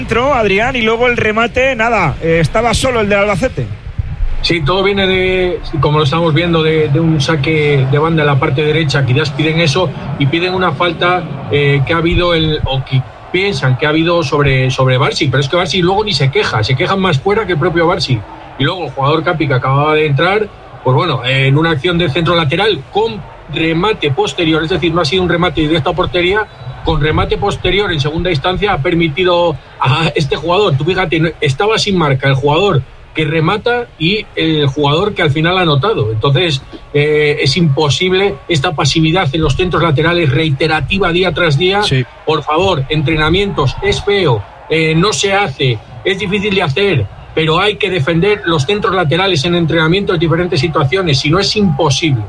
Adrián, y luego el remate, nada, estaba solo el del Albacete. Sí, todo viene de, como lo estamos viendo, de un saque de banda en la parte derecha. Quizás piden eso y piden una falta que ha habido, o que piensan que ha habido sobre Barsi, pero es que Barsi luego ni se quejan más fuera que el propio Barsi. Y luego el jugador Capi, que acababa de entrar, pues bueno, en una acción del centro lateral con remate posterior, es decir, no ha sido un remate directo a portería, con remate posterior en segunda instancia ha permitido a este jugador, tú fíjate, estaba sin marca el jugador que remata y el jugador que al final ha anotado. Entonces es imposible esta pasividad en los centros laterales reiterativa día tras día. Sí. Por favor, entrenamientos, es feo, no se hace, es difícil de hacer, pero hay que defender los centros laterales en entrenamiento en diferentes situaciones, si no es imposible.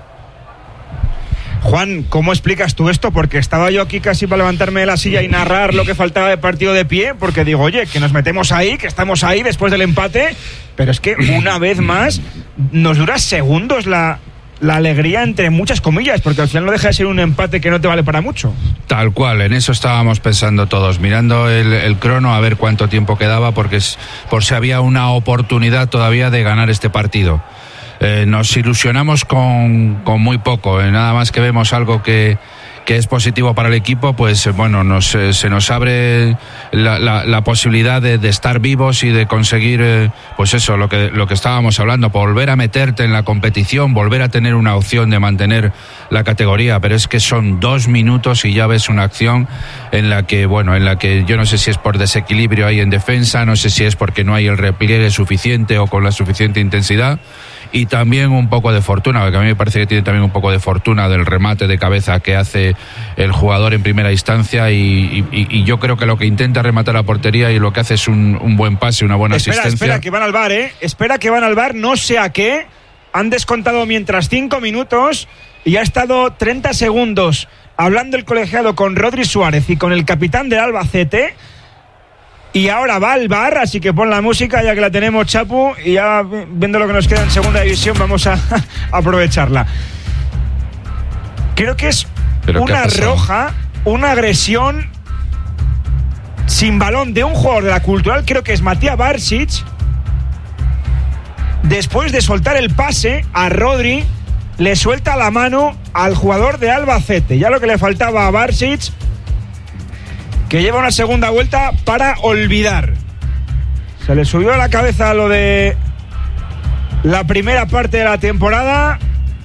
Juan, ¿cómo explicas tú esto? Porque estaba yo aquí casi para levantarme de la silla y narrar lo que faltaba de partido de pie, porque digo, oye, que nos metemos ahí, que estamos ahí después del empate, pero es que una vez más nos dura segundos la alegría, entre muchas comillas, porque al final no deja de ser un empate que no te vale para mucho. Tal cual, en eso estábamos pensando todos, mirando el crono a ver cuánto tiempo quedaba, porque por si había una oportunidad todavía de ganar este partido. Nos ilusionamos con muy poco, nada más que vemos algo que es positivo para el equipo, pues bueno, se nos abre la posibilidad de estar vivos y de conseguir pues eso, lo que estábamos hablando, volver a meterte en la competición, volver a tener una opción de mantener la categoría, pero es que son 2 minutos y ya ves una acción en la que yo no sé si es por desequilibrio ahí en defensa, no sé si es porque no hay el repliegue suficiente o con la suficiente intensidad. Y también un poco de fortuna, porque a mí me parece que tiene también un poco de fortuna del remate de cabeza que hace el jugador en primera instancia y yo creo que lo que intenta rematar la portería y lo que hace es un buen pase, una buena asistencia. Espera, que van al VAR, Espera que van al VAR, no sé a qué. Han descontado mientras 5 minutos y ha estado 30 segundos hablando el colegiado con Rodri Suárez y con el capitán del Albacete. Y ahora va al VAR, así que pon la música ya que la tenemos, Chapu, y ya viendo lo que nos queda en segunda división vamos a aprovecharla. Creo que es una roja, una agresión sin balón de un jugador de la Cultural, creo que es Matías Barsic, después de soltar el pase a Rodri, le suelta la mano al jugador de Albacete, ya lo que le faltaba a Barsic, que lleva una segunda vuelta para olvidar. Se le subió a la cabeza lo de la primera parte de la temporada.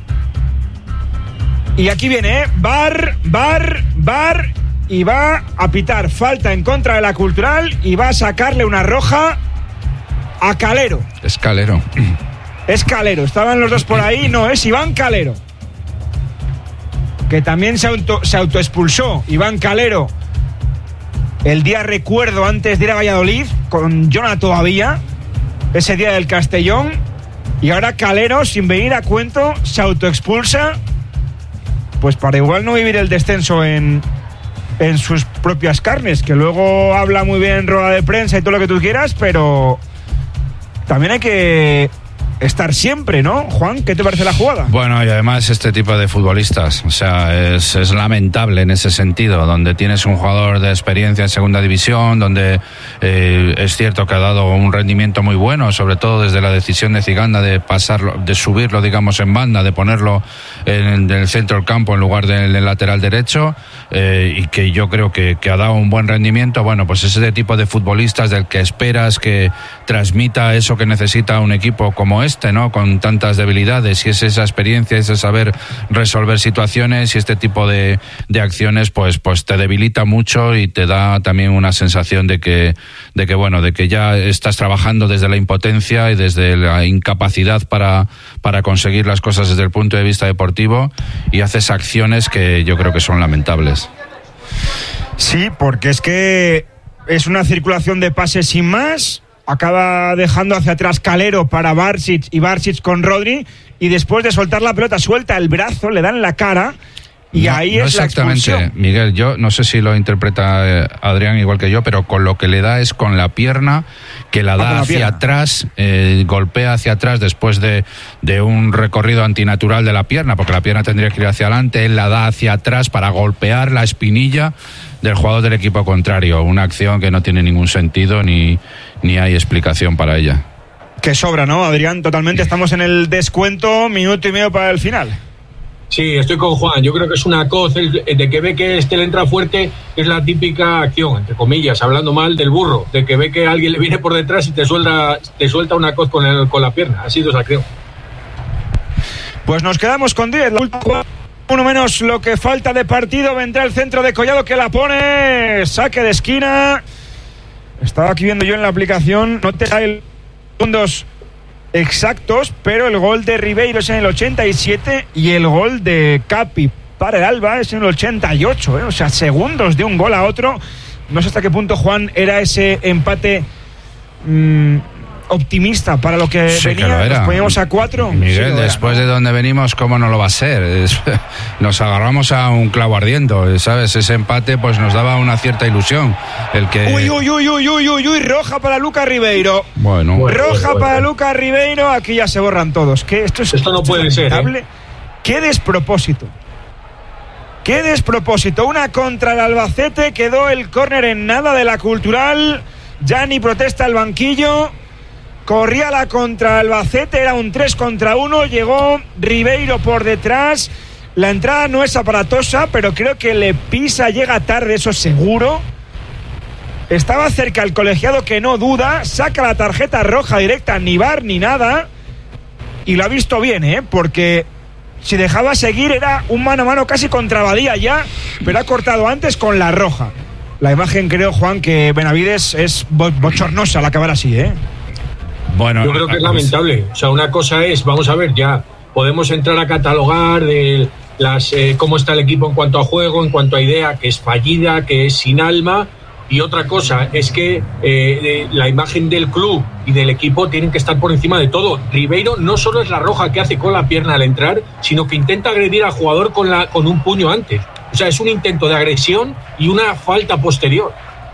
Y aquí viene, VAR, y va a pitar falta en contra de la Cultural y va a sacarle una roja a Calero. Es Calero. Estaban los dos por ahí, no, es Iván Calero. Que también se autoexpulsó, Iván Calero. El día recuerdo antes de ir a Valladolid con Jonah todavía, ese día del Castellón, y ahora Calero, sin venir a cuento, se autoexpulsa, pues para igual no vivir el descenso en sus propias carnes, que luego habla muy bien en rueda de prensa y todo lo que tú quieras, pero también hay que estar siempre, ¿no? Juan, ¿qué te parece la jugada? Bueno, y además este tipo de futbolistas, o sea, es lamentable en ese sentido, donde tienes un jugador de experiencia en segunda división, donde es cierto que ha dado un rendimiento muy bueno, sobre todo desde la decisión de Ziganda de pasarlo, de subirlo, digamos, en banda, de ponerlo en el centro del campo en lugar del lateral derecho, y que yo creo que ha dado un buen rendimiento. Bueno, pues ese tipo de futbolistas del que esperas que transmita eso que necesita un equipo como ¿no? Con tantas debilidades, y es esa experiencia, ese saber resolver situaciones, y este tipo de acciones pues te debilita mucho y te da también una sensación de que ya estás trabajando desde la impotencia y desde la incapacidad para conseguir las cosas desde el punto de vista deportivo, y haces acciones que yo creo que son lamentables. Sí, porque es que es una circulación de pases sin más. Acaba dejando hacia atrás Calero para Barsic, y Barsic con Rodri, y después de soltar la pelota suelta el brazo, le dan la cara, y ahí es la expulsión. Exactamente, Miguel, yo no sé si lo interpreta Adrián igual que yo, pero con lo que le da es con la pierna, que la da hacia atrás, golpea hacia atrás después de un recorrido antinatural de la pierna, porque la pierna tendría que ir hacia adelante, él la da hacia atrás para golpear la espinilla. del jugador del equipo contrario. Una acción que no tiene ningún sentido ni hay explicación para ella. Que sobra, ¿no, Adrián? Totalmente. Estamos en el descuento, minuto y medio para el final. Sí, estoy con Juan. Yo creo que es una cosa de que ve que le entra fuerte, es la típica acción, entre comillas, hablando mal del burro, de que ve que alguien le viene por detrás y te suelta una cosa con la pierna. Ha sido esa acción. Pues nos quedamos con 10. Uno menos lo que falta de partido. Vendrá el centro de Collado que la pone. Saque de esquina. Estaba aquí viendo yo en la aplicación. No te da segundos exactos, pero el gol de Ribeiro es en el 87 y el gol de Capi para el Alba es en el 88, ¿eh? O sea, segundos de un gol a otro. No sé hasta qué punto, Juan, era ese empate optimista para lo que sí, venía. Que lo era. Nos poníamos a 4. Miguel, sí, después de donde venimos, ¿cómo no lo va a ser? Nos agarramos a un clavo ardiendo, ¿sabes? Ese empate pues nos daba una cierta ilusión. Uy, roja para Lucas Ribeiro. Bueno. Roja para Lucas Ribeiro. Aquí ya se borran todos. Esto no puede ser, ¿eh? Qué despropósito. Una contra el Albacete. Quedó el córner en nada de la Cultural. Ya ni protesta el banquillo. Corría la contra Albacete, era un 3 contra 1, llegó Ribeiro por detrás, la entrada no es aparatosa, pero creo que le pisa, llega tarde, eso seguro. Estaba cerca el colegiado que no duda, saca la tarjeta roja directa, ni VAR ni nada, y lo ha visto bien, porque si dejaba seguir era un mano a mano casi contra Badía ya, pero ha cortado antes con la roja. La imagen, creo, Juan, que Benavides es bochornosa al acabar así, Bueno, yo creo que es lamentable. O sea, una cosa es, vamos a ver, ya podemos entrar a catalogar de cómo está el equipo en cuanto a juego, en cuanto a idea, que es fallida, que es sin alma, y otra cosa es que la imagen del club y del equipo tienen que estar por encima de todo. Ribeiro no solo es la roja que hace con la pierna al entrar, sino que intenta agredir al jugador con un puño antes. O sea, es un intento de agresión y una falta posterior.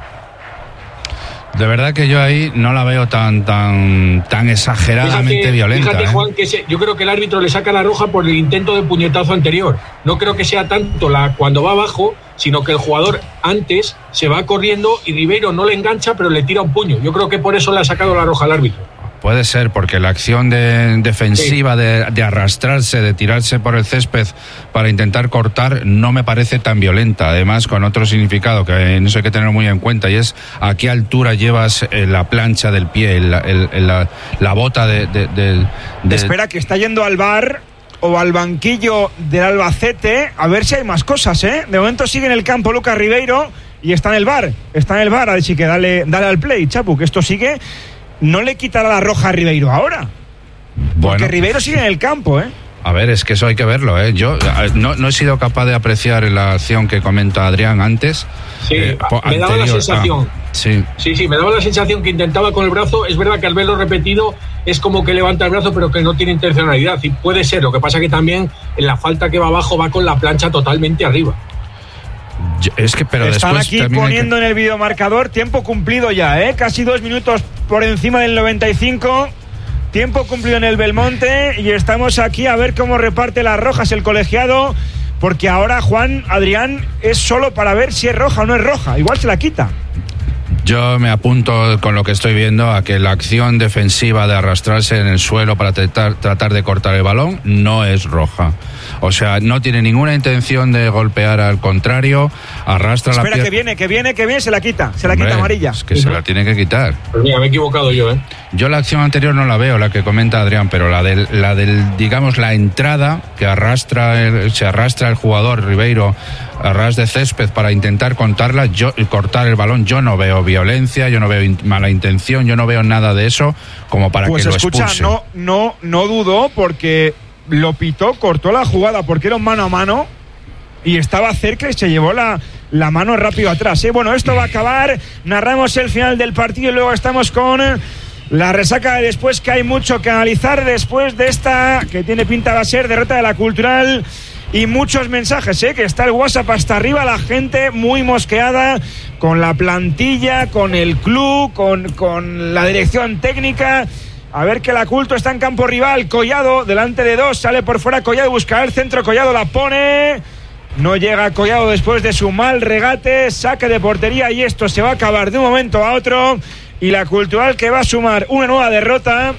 De verdad que yo ahí no la veo tan exageradamente violenta. Fíjate, Juan, que yo creo que el árbitro le saca la roja por el intento de puñetazo anterior. No creo que sea tanto cuando va abajo, sino que el jugador antes se va corriendo y Ribeiro no le engancha, pero le tira un puño. Yo creo que por eso le ha sacado la roja al árbitro. Puede ser, porque la acción defensiva de arrastrarse, de tirarse por el césped para intentar cortar, no me parece tan violenta. Además, con otro significado que no sé hay que tener muy en cuenta, y es a qué altura llevas la plancha del pie, la bota de... Espera, que está yendo al VAR o al banquillo del Albacete, a ver si hay más cosas, De momento sigue en el campo Lucas Ribeiro y está en el VAR. Así que dale al play, Chapu, que esto sigue... No le quitará la roja a Ribeiro ahora. Porque Ribeiro sigue en el campo, A ver, es que eso hay que verlo, Yo no he sido capaz de apreciar la acción que comenta Adrián antes. Sí, me daba la sensación. Sí, me daba la sensación que intentaba con el brazo. Es verdad que al verlo repetido es como que levanta el brazo, pero que no tiene intencionalidad. Y puede ser, lo que pasa que también en la falta que va abajo va con la plancha totalmente arriba. Es que, pero están después aquí poniendo en el videomarcador tiempo cumplido ya, casi 2 minutos por encima del 95, tiempo cumplido en el Belmonte, y estamos aquí a ver cómo reparte las rojas el colegiado, porque ahora, Juan, Adrián, es solo para ver si es roja o no es roja, igual se la quita. Yo me apunto con lo que estoy viendo a que la acción defensiva de arrastrarse en el suelo para tratar de cortar el balón no es roja. O sea, no tiene ninguna intención de golpear al contrario, arrastra la pierna. Espera, que viene, se la quita amarilla. Es que se la tiene que quitar. Pues mira, me he equivocado yo, Yo la acción anterior no la veo, la que comenta Adrián, pero la del digamos, la entrada que se arrastra el jugador Ribeiro a ras de césped para intentar cortar el balón, yo no veo violencia, yo no veo mala intención, yo no veo nada de eso como para que lo expulse. No dudo, porque lo pitó, cortó la jugada porque era un mano a mano y estaba cerca y se llevó la mano rápido atrás. Bueno, esto va a acabar, narramos el final del partido y luego estamos con la resaca de después, que hay mucho que analizar después de esta, que tiene pinta va a ser derrota de la Cultural. Y muchos mensajes, que está el WhatsApp hasta arriba, la gente muy mosqueada con la plantilla, con el club, con la dirección técnica. A ver, que la Culto está en campo rival. Collado delante de 2, sale por fuera Collado, busca el centro, Collado la pone No llega Collado después de su mal regate, saque de portería, y esto se va a acabar de un momento a otro. Y la Cultural, que va a sumar una nueva derrota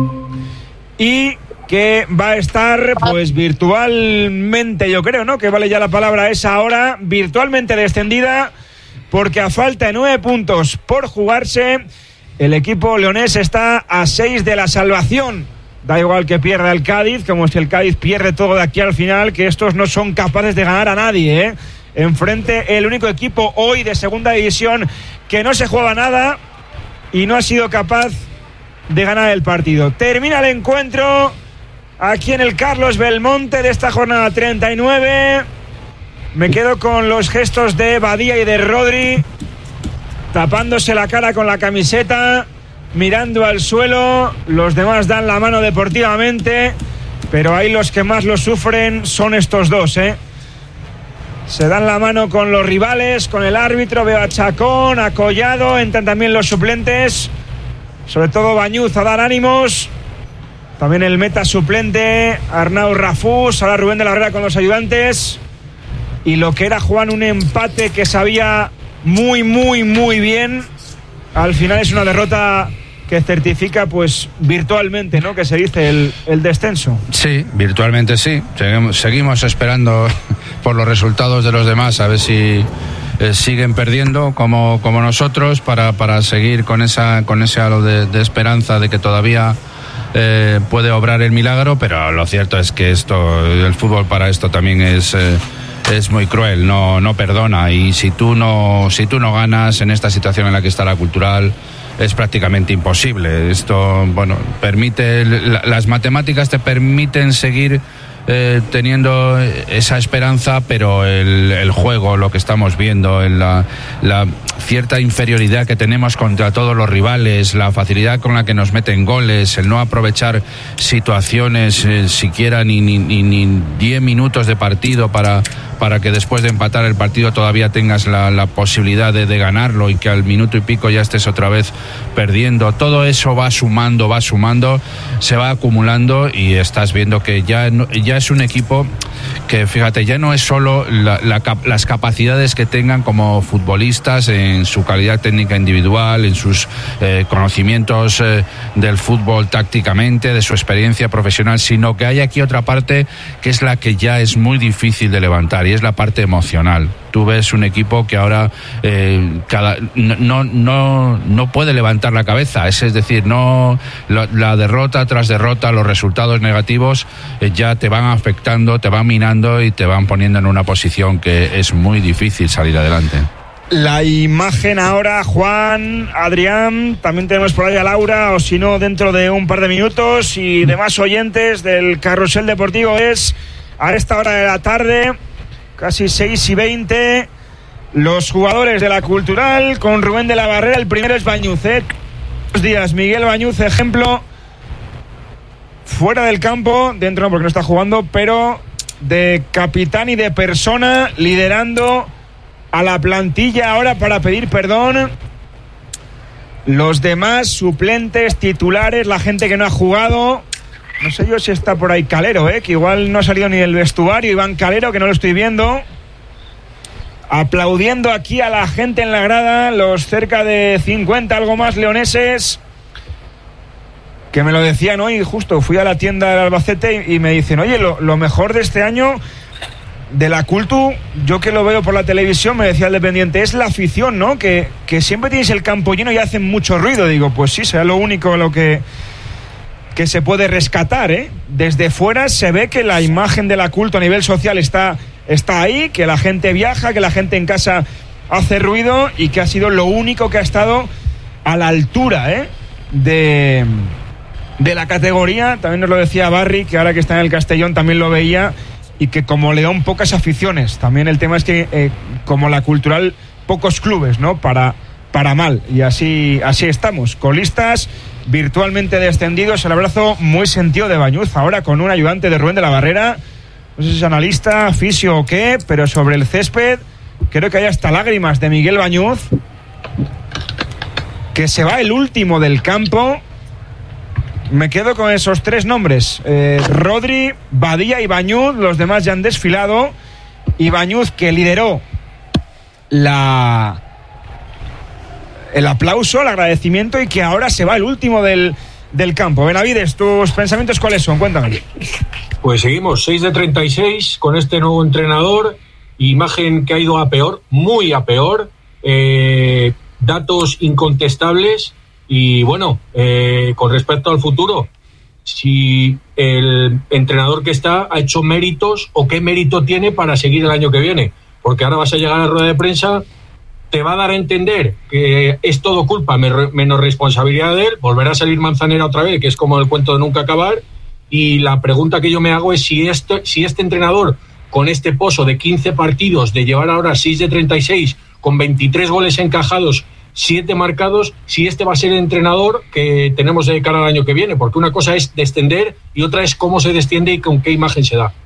y que va a estar pues virtualmente, yo creo, ¿no?, que vale ya la palabra esa ahora, virtualmente descendida, porque a falta de 9 puntos por jugarse, el equipo leonés está a 6 de la salvación. Da igual que pierda el Cádiz, como si el Cádiz pierde todo de aquí al final, que estos no son capaces de ganar a nadie, ¿eh? Enfrente el único equipo hoy de segunda división que no se juega nada y no ha sido capaz de ganar el partido. Termina el encuentro aquí en el Carlos Belmonte de esta jornada 39. Me quedo con los gestos de Badía y de Rodri, tapándose la cara con la camiseta, mirando al suelo. Los demás dan la mano deportivamente, pero ahí los que más lo sufren son estos dos, ¿eh? Se dan la mano con los rivales, con el árbitro. Veo a Chacón, a Collado, entran también los suplentes, sobre todo Bañuz, a dar ánimos. También el meta suplente, Arnau Rafús, ahora Rubén de la Barrera con los ayudantes. Y lo que era, Juan, un empate que sabía muy, muy, muy bien, al final es una derrota que certifica, pues, virtualmente, ¿no?, que se dice el descenso. Sí, virtualmente sí. Seguimos esperando por los resultados de los demás, a ver si siguen perdiendo como nosotros, para seguir con ese halo de esperanza de que todavía puede obrar el milagro. Pero lo cierto es que el fútbol para esto también es muy cruel, no perdona, y si tú no ganas en esta situación en la que está la Cultural, es prácticamente imposible. Esto, bueno, las matemáticas te permiten seguir teniendo esa esperanza, pero el juego, lo que estamos viendo, en la cierta inferioridad que tenemos contra todos los rivales, la facilidad con la que nos meten goles, el no aprovechar situaciones, siquiera ni 10 minutos de partido para que después de empatar el partido todavía tengas la posibilidad de ganarlo, y que al minuto y pico ya estés otra vez perdiendo. Todo eso va sumando, se va acumulando, y estás viendo que ya es un equipo que, fíjate, ya no es solo las capacidades que tengan como futbolistas en su calidad técnica individual, en sus conocimientos del fútbol tácticamente, de su experiencia profesional, sino que hay aquí otra parte que es la que ya es muy difícil de levantar, y es la parte emocional. Tú ves un equipo que ahora no puede levantar la cabeza, es decir, la derrota tras derrota, los resultados negativos ya te van afectando, te van minando y te van poniendo en una posición que es muy difícil salir adelante. La imagen ahora, Juan, Adrián, también tenemos por ahí a Laura, o si no, dentro de un par de minutos, y demás oyentes del Carrusel Deportivo, es a esta hora de la tarde, casi 6:20, los jugadores de la Cultural con Rubén de la Barrera. El primero es Bañuz, Buenos días, Miguel Bañuz, ejemplo fuera del campo, dentro no, porque no está jugando, pero de capitán y de persona, liderando a la plantilla ahora para pedir perdón. Los demás, suplentes, titulares, la gente que no ha jugado. No sé yo si está por ahí Calero, que igual no ha salido ni del vestuario. Iván Calero, que no lo estoy viendo. Aplaudiendo aquí a la gente en la grada, los cerca de 50, algo más, leoneses, que me lo decían hoy. Justo fui a la tienda del Albacete y me dicen, oye, lo mejor de este año de la Cultu, yo que lo veo por la televisión, me decía el dependiente, es la afición, ¿no? Que siempre tienes el campo lleno y hacen mucho ruido. Digo, pues sí, será lo único lo que se puede rescatar, Desde fuera se ve que la imagen de la Cultu a nivel social está ahí, que la gente viaja, que la gente en casa hace ruido, y que ha sido lo único que ha estado a la altura, de la categoría. También nos lo decía Barry, que ahora que está en el Castellón también lo veía, y que como León pocas aficiones. También el tema es que como la Cultural, pocos clubes, ¿no? Para mal, y así estamos, colistas, virtualmente descendidos. El abrazo muy sentido de Bañuz, ahora con un ayudante de Rubén de la Barrera, no sé si es analista, fisio o qué, pero sobre el césped creo que hay hasta lágrimas de Miguel Bañuz, que se va el último del campo. Me quedo con esos tres nombres, Rodri, Badía y Bañuz. Los demás ya han desfilado, Ibañuz, que lideró el aplauso, el agradecimiento, y que ahora se va el último del campo. Benavides, ¿tus pensamientos cuáles son? Cuéntame. Pues seguimos, 6 de 36 con este nuevo entrenador, imagen que ha ido a peor, muy a peor, datos incontestables y bueno, con respecto al futuro, si el entrenador que está ha hecho méritos o qué mérito tiene para seguir el año que viene, porque ahora vas a llegar a la rueda de prensa, te va a dar a entender que es todo culpa menos responsabilidad de él, volverá a salir Manzanera otra vez, que es como el cuento de nunca acabar, y la pregunta que yo me hago es si este entrenador, con este pozo de 15 partidos, de llevar ahora 6 de 36, con 23 goles encajados, 7 marcados, si este va a ser el entrenador que tenemos de cara al año que viene, porque una cosa es descender y otra es cómo se desciende y con qué imagen se da.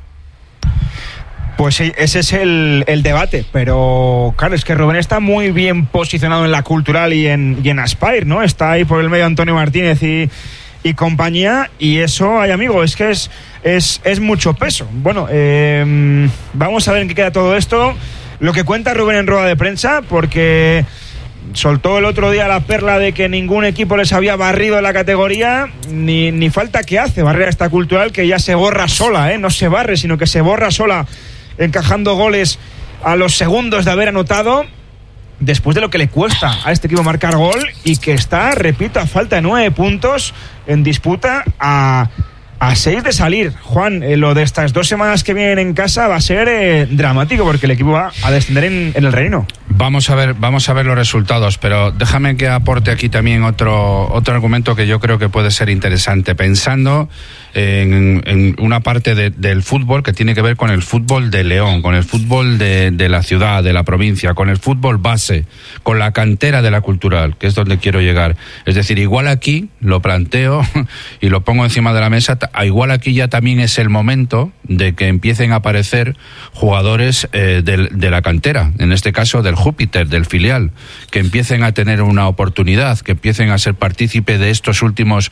Pues sí, ese es el debate, pero claro, es que Rubén está muy bien posicionado en la Cultural y en Aspire, ¿no? Está ahí por el medio Antonio Martínez y compañía, y eso, ay amigo, es que es mucho peso. Bueno, vamos a ver en qué queda todo esto. Lo que cuenta Rubén en rueda de prensa, porque soltó el otro día la perla de que ningún equipo les había barrido en la categoría, ni falta que hace barrer a esta Cultural, que ya se borra sola, no se barre, sino que se borra sola, encajando goles a los segundos de haber anotado, después de lo que le cuesta a este equipo marcar gol, y que está, repito, a falta de 9 puntos en disputa a 6 de salir. Juan, lo de estas 2 semanas que vienen en casa va a ser dramático, porque el equipo va a descender en el Reino. Vamos a ver los resultados, pero déjame que aporte aquí también otro argumento que yo creo que puede ser interesante, pensando en una parte del fútbol que tiene que ver con el fútbol de León, con el fútbol de la ciudad, de la provincia, con el fútbol base, con la cantera de la Cultural, que es donde quiero llegar. Es decir, igual aquí lo planteo y lo pongo encima de la mesa, igual aquí ya también es el momento de que empiecen a aparecer jugadores de la cantera, en este caso del Júpiter, del filial, que empiecen a tener una oportunidad, que empiecen a ser partícipe de estos últimos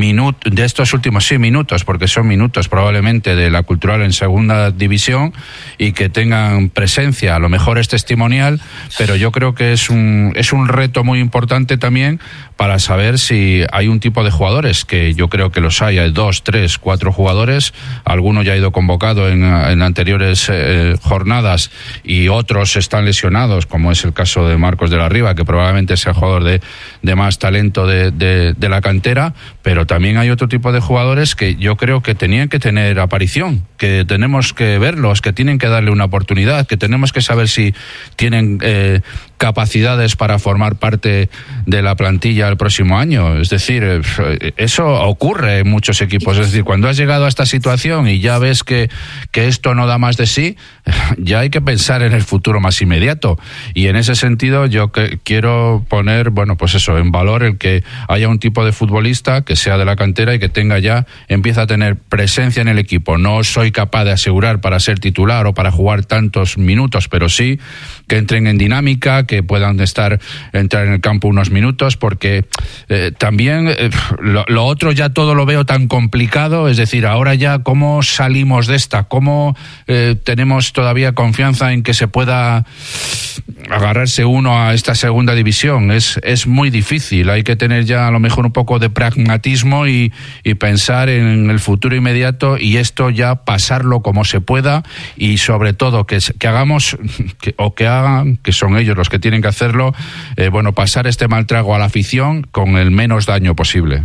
minutos, porque son minutos probablemente de la Cultural en segunda división, y que tengan presencia. A lo mejor es testimonial, pero yo creo que es un reto muy importante también para saber si hay un tipo de jugadores, que yo creo que los hay 2, 3, 4 jugadores, alguno ya ha ido convocado en anteriores jornadas y otros están lesionados, como es el caso de Marcos de la Riva, que probablemente sea el jugador de más talento de la cantera, pero también hay otro tipo de jugadores que yo creo que tenían que tener aparición, que tenemos que verlos, que tienen que darle una oportunidad, que tenemos que saber si tienen capacidades para formar parte de la plantilla el próximo año. Es decir, eso ocurre en muchos equipos. Es decir, cuando has llegado a esta situación y ya ves que esto no da más de sí, ya hay que pensar en el futuro más inmediato. Y en ese sentido yo quiero poner, pues eso, en valor el que haya un tipo de futbolista que sea de la cantera y que empieza a tener presencia en el equipo. No soy capaz de asegurar para ser titular o para jugar tantos minutos, pero sí que entren en dinámica, que puedan entrar en el campo unos minutos, porque también lo otro ya todo lo veo tan complicado. Es decir, ahora ya cómo salimos de esta, cómo tenemos todavía confianza en que se pueda agarrarse uno a esta segunda división. Es muy difícil. Hay que tener ya a lo mejor un poco de pragmatismo y pensar en el futuro inmediato, y esto ya pasarlo como se pueda, y sobre todo que hagamos que hagan, que son ellos los que tienen que hacerlo, pasar este mal trago a la afición con el menos daño posible.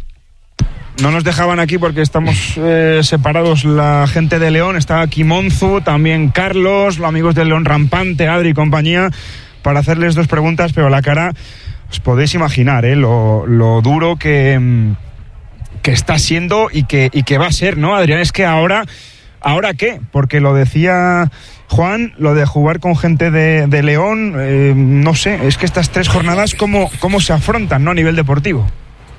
No nos dejaban aquí porque estamos separados la gente de León. Está aquí Monzu, también Carlos, los amigos de León Rampante, Adri y compañía, para hacerles 2 preguntas, pero la cara os podéis imaginar lo duro que está siendo y que va a ser, ¿no, Adrián? Es que ahora ¿qué? Porque lo decía Juan, lo de jugar con gente de León, no sé, es que estas 3 jornadas, ¿cómo se afrontan, ¿no?, a nivel deportivo?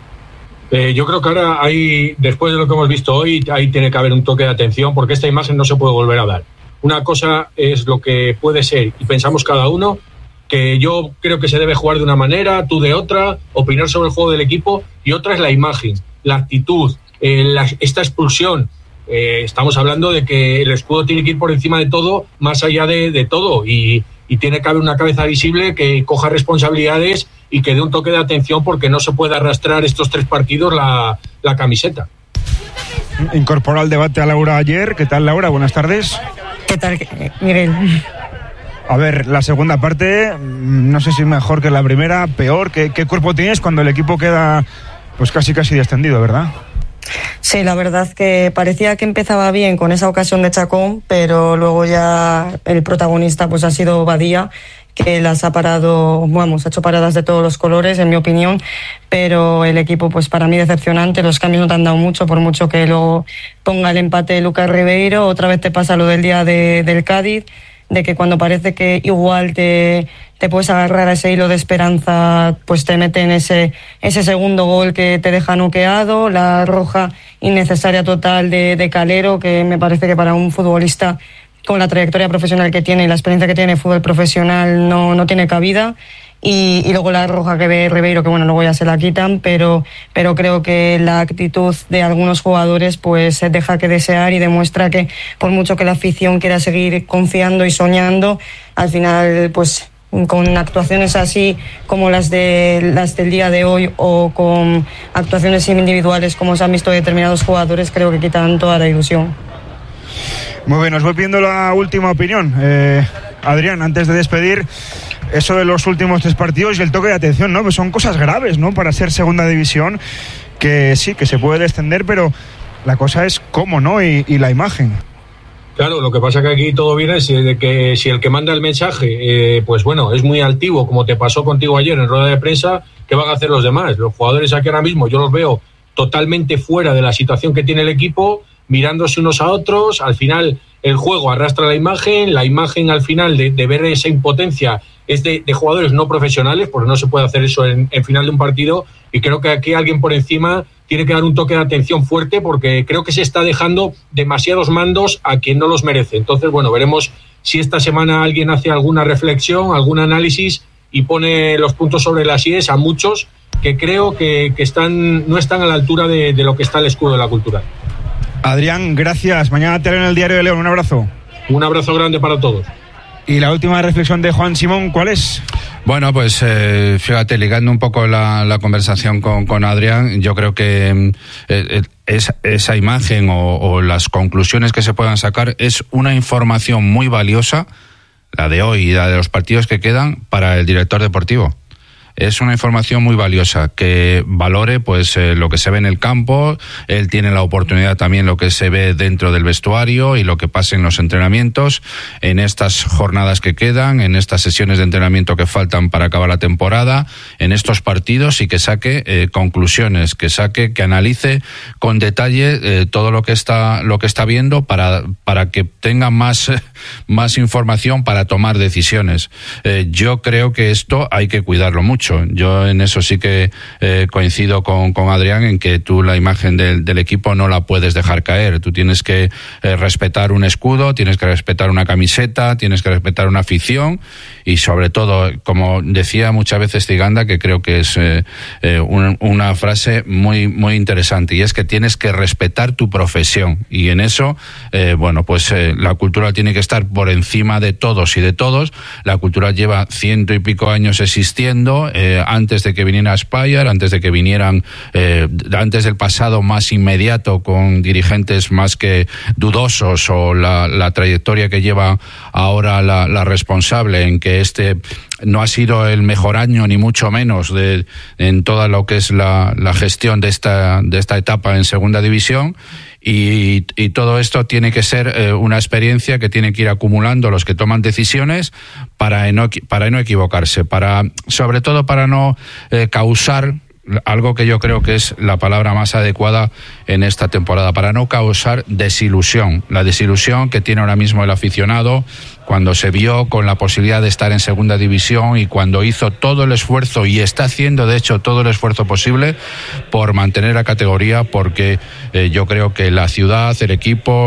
Yo creo que ahora después de lo que hemos visto hoy, ahí tiene que haber un toque de atención, porque esta imagen no se puede volver a dar. Una cosa es lo que puede ser, y pensamos cada uno, que yo creo que se debe jugar de una manera, tú de otra, opinar sobre el juego del equipo, y otra es la imagen, la actitud, esta expulsión. estamos hablando de que el escudo tiene que ir por encima de todo, más allá de todo, y tiene que haber una cabeza visible que coja responsabilidades y que dé un toque de atención, porque no se puede arrastrar estos 3 partidos la camiseta. Incorporó al debate a Laura ayer. ¿Qué tal, Laura? Buenas tardes. ¿Qué tal, Miguel? A ver, la segunda parte, no sé si mejor que la primera, peor. ¿Qué cuerpo tienes cuando el equipo queda pues casi descendido, verdad? Sí, la verdad que parecía que empezaba bien con esa ocasión de Chacón, pero luego ya el protagonista pues ha sido Badía, que las ha parado, ha hecho paradas de todos los colores, en mi opinión, pero el equipo pues para mí decepcionante. Los cambios no te han dado mucho, por mucho que luego ponga el empate de Lucas Ribeiro. Otra vez te pasa lo del día del Cádiz, de que cuando parece que igual te puedes agarrar a ese hilo de esperanza, pues te meten ese segundo gol que te deja noqueado, la roja innecesaria total de Calero, que me parece que para un futbolista con la trayectoria profesional que tiene y la experiencia que tiene en fútbol profesional no tiene cabida. Y luego la roja que ve Ribeiro, que luego ya se la quitan, pero creo que la actitud de algunos jugadores pues deja que desear, y demuestra que por mucho que la afición quiera seguir confiando y soñando, al final pues con actuaciones así como las del día de hoy, o con actuaciones individuales como se han visto determinados jugadores, creo que quitan toda la ilusión. Muy bien, os voy pidiendo la última opinión. Adrián, antes de despedir, eso de los últimos 3 partidos y el toque de atención, ¿no? Pues son cosas graves, ¿no? Para ser segunda división, que sí, que se puede descender, pero la cosa es cómo, ¿no? Y la imagen. Claro, lo que pasa que aquí todo viene de que si el que manda el mensaje, pues bueno, es muy altivo, como te pasó contigo ayer en rueda de prensa, ¿qué van a hacer los demás? Los jugadores aquí ahora mismo yo los veo totalmente fuera de la situación que tiene el equipo, mirándose unos a otros. Al final el juego arrastra la imagen al final de ver esa impotencia es de jugadores no profesionales, porque no se puede hacer eso en final de un partido, y creo que aquí alguien por encima tiene que dar un toque de atención fuerte, porque creo que se está dejando demasiados mandos a quien no los merece. Entonces, bueno, veremos si esta semana alguien hace alguna reflexión, algún análisis y pone los puntos sobre las íes a muchos que creo que no están a la altura de lo que está el escudo de la cultura. Adrián, gracias. Mañana te leo en el Diario de León. Un abrazo. Un abrazo grande para todos. Y la última reflexión de Juan Simón, ¿cuál es? Bueno, pues fíjate, ligando un poco la conversación con Adrián, yo creo que esa imagen o las conclusiones que se puedan sacar es una información muy valiosa, la de hoy y la de los partidos que quedan, para el director deportivo. Es una información muy valiosa, que valore pues lo que se ve en el campo. Él tiene la oportunidad también lo que se ve dentro del vestuario y lo que pasa en los entrenamientos, en estas jornadas que quedan, en estas sesiones de entrenamiento que faltan para acabar la temporada, en estos partidos, y que saque conclusiones, que analice con detalle todo lo que está viendo para que tenga más información para tomar decisiones. Yo creo que esto hay que cuidarlo mucho. Yo en eso sí que coincido con Adrián, en que tú la imagen del equipo no la puedes dejar caer. Tú tienes que respetar un escudo, tienes que respetar una camiseta, tienes que respetar una afición, y sobre todo, como decía muchas veces Ziganda, que creo que es una frase muy, muy interesante, y es que tienes que respetar tu profesión, y en eso la cultura tiene que estar por encima de todos y de todos. La cultura lleva 100 y pico años existiendo, antes de que viniera Spire, antes de que vinieran, antes del pasado más inmediato con dirigentes más que dudosos, o la trayectoria que lleva ahora la responsable, en que este no ha sido el mejor año, ni mucho menos, en toda lo que es la gestión de esta etapa en segunda división. Y todo esto tiene que ser una experiencia que tienen que ir acumulando los que toman decisiones para no equivocarse, sobre todo para no causar algo que yo creo que es la palabra más adecuada en esta temporada, para no causar desilusión. La desilusión que tiene ahora mismo el aficionado cuando se vio con la posibilidad de estar en segunda división, y cuando hizo todo el esfuerzo, y está haciendo de hecho todo el esfuerzo posible por mantener la categoría, porque yo creo que la ciudad, el equipo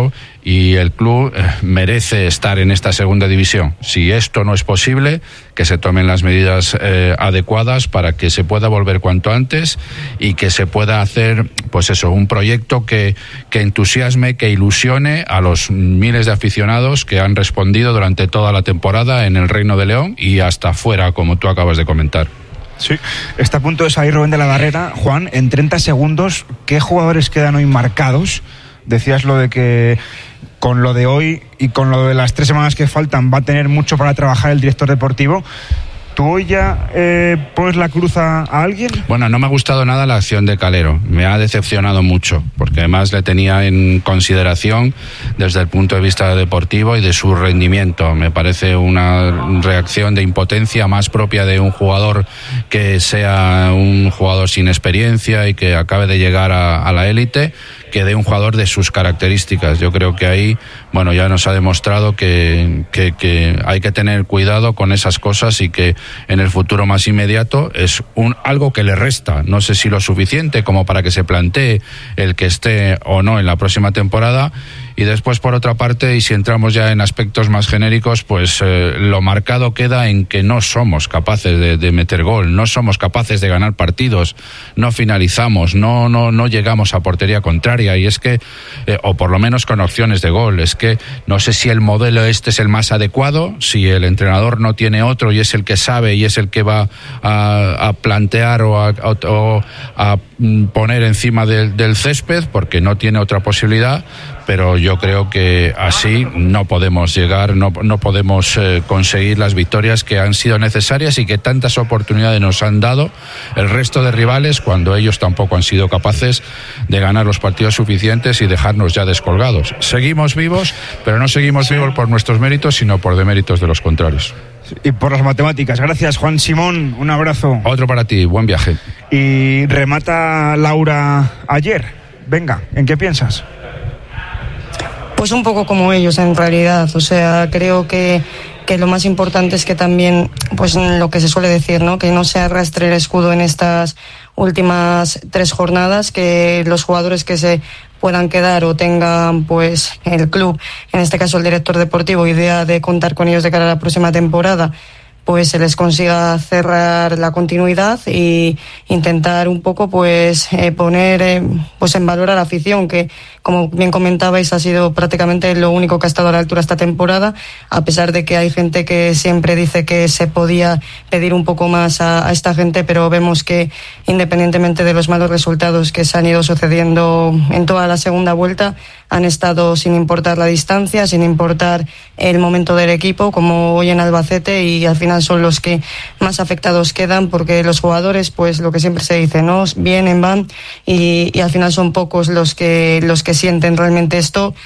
y el club merece estar en esta segunda división. Si esto no es posible, que se tomen las medidas adecuadas para que se pueda volver cuanto antes y que se pueda hacer, pues eso, un proyecto que entusiasme, que ilusione a los miles de aficionados que han respondido durante toda la temporada en el Reino de León y hasta fuera, como tú acabas de comentar. Sí, está a punto de salir Rubén de la Barrera. Juan, en 30 segundos, ¿qué jugadores quedan hoy marcados? Decías lo de que con lo de hoy y con lo de las 3 semanas que faltan va a tener mucho para trabajar el director deportivo. ¿Tú hoy ya pones la cruz a alguien? Bueno, no me ha gustado nada la acción de Calero. Me ha decepcionado mucho, porque además le tenía en consideración desde el punto de vista deportivo y de su rendimiento. Me parece una reacción de impotencia más propia de un jugador que sea un jugador sin experiencia y que acabe de llegar a la élite, que de un jugador de sus características. Yo creo que ahí, bueno, ya nos ha demostrado que hay que tener cuidado con esas cosas y que en el futuro más inmediato es algo que le resta. No sé si lo suficiente como para que se plantee el que esté o no en la próxima temporada. Y después, por otra parte, y si entramos ya en aspectos más genéricos, pues lo marcado queda en que no somos capaces de meter gol, no somos capaces de ganar partidos, no finalizamos, no llegamos a portería contraria, y es que, o por lo menos con opciones de gol, es que no sé si el modelo este es el más adecuado, si el entrenador no tiene otro y es el que sabe y es el que va a plantear o a poner encima del césped, porque no tiene otra posibilidad. Pero yo creo que así no podemos llegar, no podemos conseguir las victorias que han sido necesarias y que tantas oportunidades nos han dado el resto de rivales, cuando ellos tampoco han sido capaces de ganar los partidos suficientes y dejarnos ya descolgados. Seguimos vivos, pero no seguimos vivos por nuestros méritos, sino por deméritos de los contrarios. Y por las matemáticas. Gracias, Juan Simón. Un abrazo. Otro para ti. Buen viaje. Y remata Laura ayer. Venga, ¿en qué piensas? Pues un poco como ellos, en realidad. O sea, creo que lo más importante es que también, pues lo que se suele decir, ¿no? Que no se arrastre el escudo en estas últimas 3 jornadas, que los jugadores que se puedan quedar o tengan, pues, el club, en este caso el director deportivo, idea de contar con ellos de cara a la próxima temporada, pues se les consiga cerrar la continuidad y intentar un poco, pues, poner pues en valor a la afición, que, como bien comentabais, ha sido prácticamente lo único que ha estado a la altura esta temporada, a pesar de que hay gente que siempre dice que se podía pedir un poco más a esta gente, pero vemos que, independientemente de los malos resultados que se han ido sucediendo en toda la segunda vuelta, han estado sin importar la distancia, sin importar el momento del equipo, como hoy en Albacete, y al final son los que más afectados quedan, porque los jugadores, pues lo que siempre se dice, ¿no? Vienen, van, y al final son pocos los que sienten realmente esto.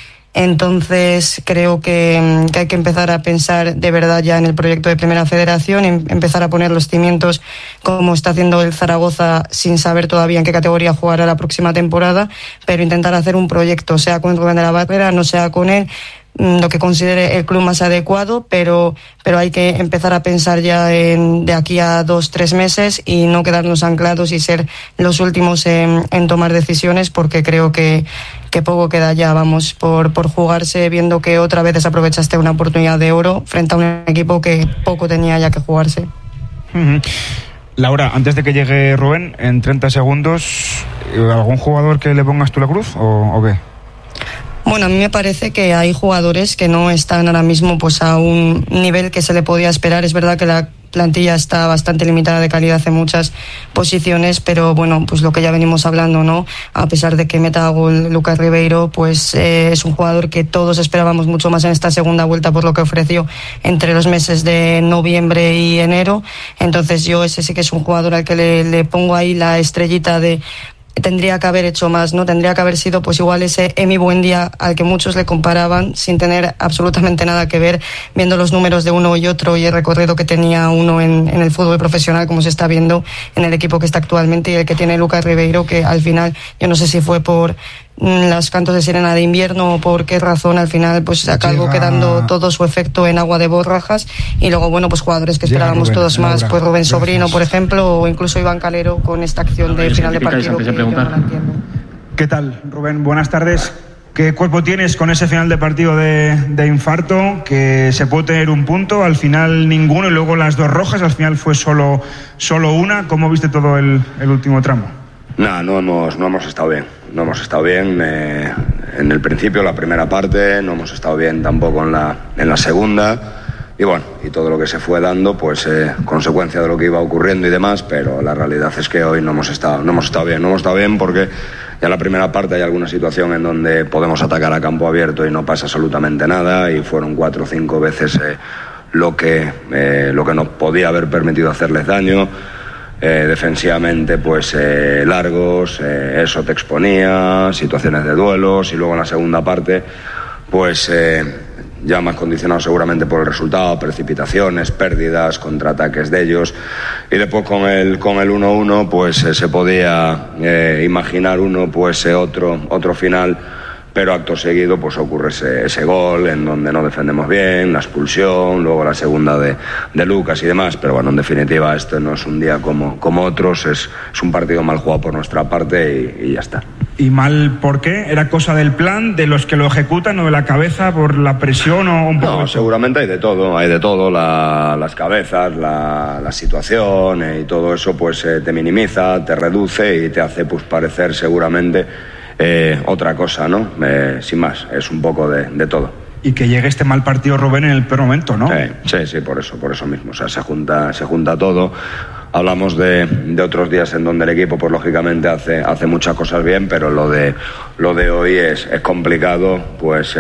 Entonces creo que hay que empezar a pensar de verdad ya en el proyecto de Primera Federación, empezar a poner los cimientos como está haciendo el Zaragoza, sin saber todavía en qué categoría jugará la próxima temporada, pero intentar hacer un proyecto, sea con Rubén de la Barrera, no sea con él, lo que considere el club más adecuado, pero hay que empezar a pensar ya de aquí a 2-3 meses y no quedarnos anclados y ser los últimos en tomar decisiones, porque creo que poco queda ya, vamos, por jugarse, viendo que otra vez desaprovechaste una oportunidad de oro frente a un equipo que poco tenía ya que jugarse. Uh-huh. Laura, antes de que llegue Rubén, en 30 segundos, ¿algún jugador que le pongas tú la cruz o qué? Bueno, a mí me parece que hay jugadores que no están ahora mismo, pues, a un nivel que se le podía esperar. Es verdad que la plantilla está bastante limitada de calidad en muchas posiciones, pero bueno, pues lo que ya venimos hablando, ¿no? A pesar de que meta gol Lucas Ribeiro, pues es un jugador que todos esperábamos mucho más en esta segunda vuelta por lo que ofreció entre los meses de noviembre y enero. Entonces yo ese sí que es un jugador al que le pongo ahí la estrellita de tendría que haber hecho más, ¿no? Tendría que haber sido, pues, igual ese Emi Buendia al que muchos le comparaban, sin tener absolutamente nada que ver, viendo los números de uno y otro y el recorrido que tenía uno en el fútbol profesional, como se está viendo en el equipo que está actualmente, y el que tiene Lucas Ribeiro, que al final, yo no sé si fue por los cantos de sirena de invierno o por qué razón, al final pues acabó quedando todo su efecto en agua de borrajas. Y luego, bueno, pues jugadores que esperábamos todos más, pues Rubén Sobrino, por ejemplo, o incluso Iván Calero, con esta acción de final de partido que yo no la entiendo. ¿Qué tal, Rubén? Buenas tardes. ¿Qué cuerpo tienes con ese final de partido de infarto? Que se puede tener un punto, al final ninguno, y luego las 2 rojas, al final fue solo una. ¿Cómo viste todo el último tramo? No hemos estado bien. No hemos estado bien en el principio, la primera parte, no hemos estado bien tampoco en la segunda. Y bueno, y todo lo que se fue dando, pues consecuencia de lo que iba ocurriendo y demás, pero la realidad es que hoy no hemos estado bien porque ya en la primera parte hay alguna situación en donde podemos atacar a campo abierto y no pasa absolutamente nada, y fueron 4 o 5 veces lo que nos podía haber permitido hacerles daño. Defensivamente pues largos, eso te exponía, situaciones de duelos, y luego en la segunda parte pues ya más condicionado seguramente por el resultado, precipitaciones, pérdidas, contraataques de ellos, y después con el 1-1 pues se podía imaginar otro final, pero acto seguido pues ocurre ese gol en donde no defendemos bien, la expulsión, luego la segunda de Lucas y demás. Pero bueno, en definitiva esto no es un día como otros, es un partido mal jugado por nuestra parte y ya está. ¿Y mal por qué? ¿Era cosa del plan, de los que lo ejecutan, o de la cabeza, por la presión o un poco? No, seguramente hay de todo, las cabezas, la situación y todo eso pues te minimiza, te reduce y te hace pues parecer seguramente otra cosa, ¿no? Sin más, es un poco de todo. Y que llegue este mal partido, Rubén, en el peor momento, ¿no? Sí, por eso mismo. O sea, se junta todo. Hablamos de otros días en donde el equipo, pues lógicamente hace muchas cosas bien, pero lo de hoy es complicado, pues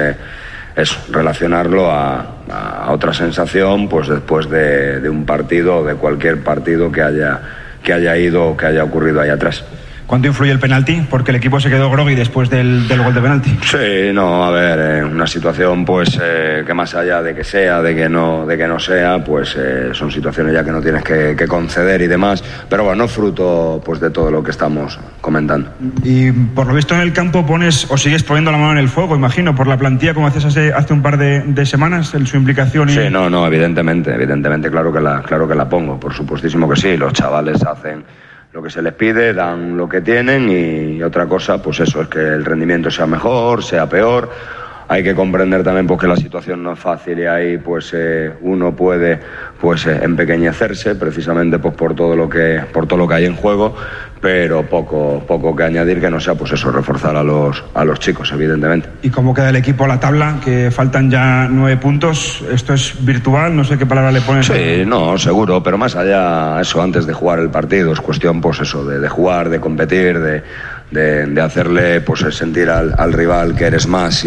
relacionarlo a otra sensación, pues después de un partido o de cualquier partido que haya ido o que haya ocurrido ahí atrás. ¿Cuánto influye el penalti? Porque el equipo se quedó groggy después del gol de penalti. Sí, no, a ver, una situación pues que más allá de que sea, de que no sea, pues son situaciones ya que no tienes que conceder y demás, pero bueno, fruto pues de todo lo que estamos comentando. Y por lo visto en el campo pones o sigues poniendo la mano en el fuego, imagino, por la plantilla como haces hace un par de semanas, en su implicación. Sí, no, evidentemente, claro que la pongo, por supuestísimo que sí, los chavales hacen lo que se les pide, dan lo que tienen, y otra cosa pues eso, es que el rendimiento sea mejor, sea peor. Hay que comprender también pues que la situación no es fácil, y ahí pues uno puede pues empequeñecerse precisamente pues por todo lo que hay en juego, pero poco que añadir, que no sea pues eso, reforzar a los chicos, evidentemente. ¿Y cómo queda el equipo a la tabla? Que faltan ya 9 puntos. Esto es virtual, no sé qué palabra le pones. Sí, no, seguro, pero más allá eso, antes de jugar el partido, es cuestión pues eso, de jugar, de competir, de hacerle pues sentir al rival que eres más,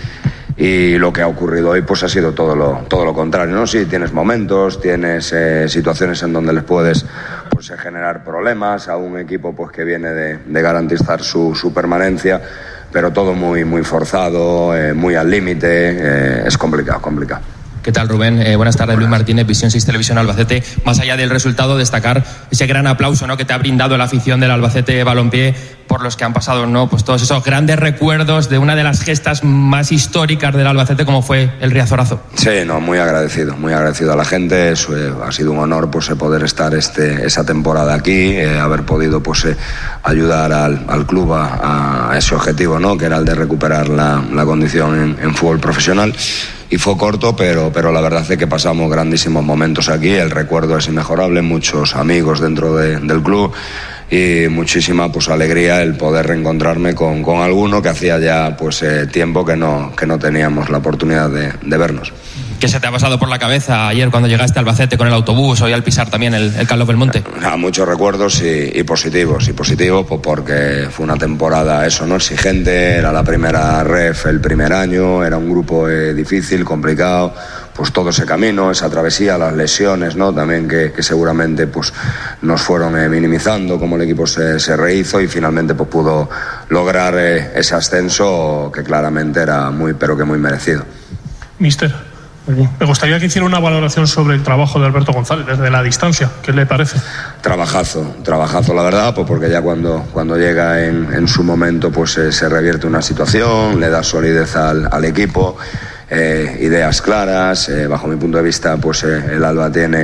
y lo que ha ocurrido hoy pues ha sido todo lo contrario, ¿no? Sí, tienes momentos, tienes situaciones en donde les puedes pues generar problemas a un equipo pues que viene de garantizar su permanencia, pero todo muy forzado, muy al límite, es complicado. ¿Qué tal, Rubén? Buenas tardes, Luis Martínez, Visión 6 Televisión Albacete. Más allá del resultado, destacar ese gran aplauso, ¿no?, que te ha brindado la afición del Albacete Balompié por los que han pasado, ¿no?, pues todos esos grandes recuerdos de una de las gestas más históricas del Albacete, como fue el Riazorazo. Sí, no, muy agradecido a la gente. Eso, ha sido un honor pues poder estar esa temporada aquí, haber podido pues ayudar al club a ese objetivo, ¿no?, que era el de recuperar la condición en fútbol profesional. Y fue corto, pero la verdad es que pasamos grandísimos momentos aquí. El recuerdo es inmejorable, muchos amigos dentro del club, y muchísima pues alegría el poder reencontrarme con alguno que hacía ya pues tiempo que no teníamos la oportunidad de vernos. ¿Qué se te ha pasado por la cabeza ayer cuando llegaste a Albacete con el autobús, hoy al pisar también el Carlos Belmonte? Muchos recuerdos y positivos pues porque fue una temporada no exigente, era la primera ref el primer año, era un grupo difícil, complicado, pues todo ese camino, esa travesía, las lesiones, ¿no?, también que seguramente pues nos fueron minimizando, como el equipo se rehizo, y finalmente pues pudo lograr ese ascenso que claramente era muy merecido. Mister, me gustaría que hiciera una valoración sobre el trabajo de Alberto González desde la distancia. ¿Qué le parece? Trabajazo la verdad, pues porque ya cuando llega en su momento pues se revierte una situación, le da solidez al equipo, ideas claras. Bajo mi punto de vista pues el Alba tiene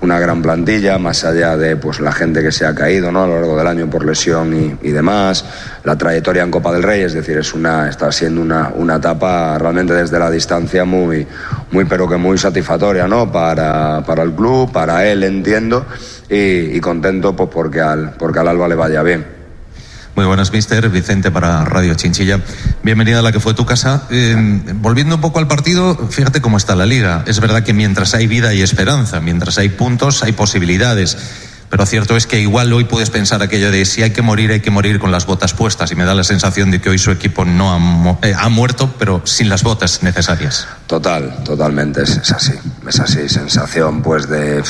una gran plantilla, más allá de pues la gente que se ha caído, ¿no?, a lo largo del año por lesión y demás, la trayectoria en Copa del Rey, es decir, está siendo una etapa realmente desde la distancia muy pero que muy satisfactoria, ¿no?, para el club, para él, entiendo, y contento pues porque al Alba le vaya bien. Muy buenas, mister. Vicente para Radio Chinchilla. Bienvenida a la que fue tu casa. Volviendo un poco al partido, fíjate cómo está la Liga. Es verdad que mientras hay vida hay esperanza, mientras hay puntos hay posibilidades. Pero cierto es que igual hoy puedes pensar aquello de si hay que morir con las botas puestas. Y me da la sensación de que hoy su equipo no ha muerto, pero sin las botas necesarias. Totalmente. Es así. Sensación pues de...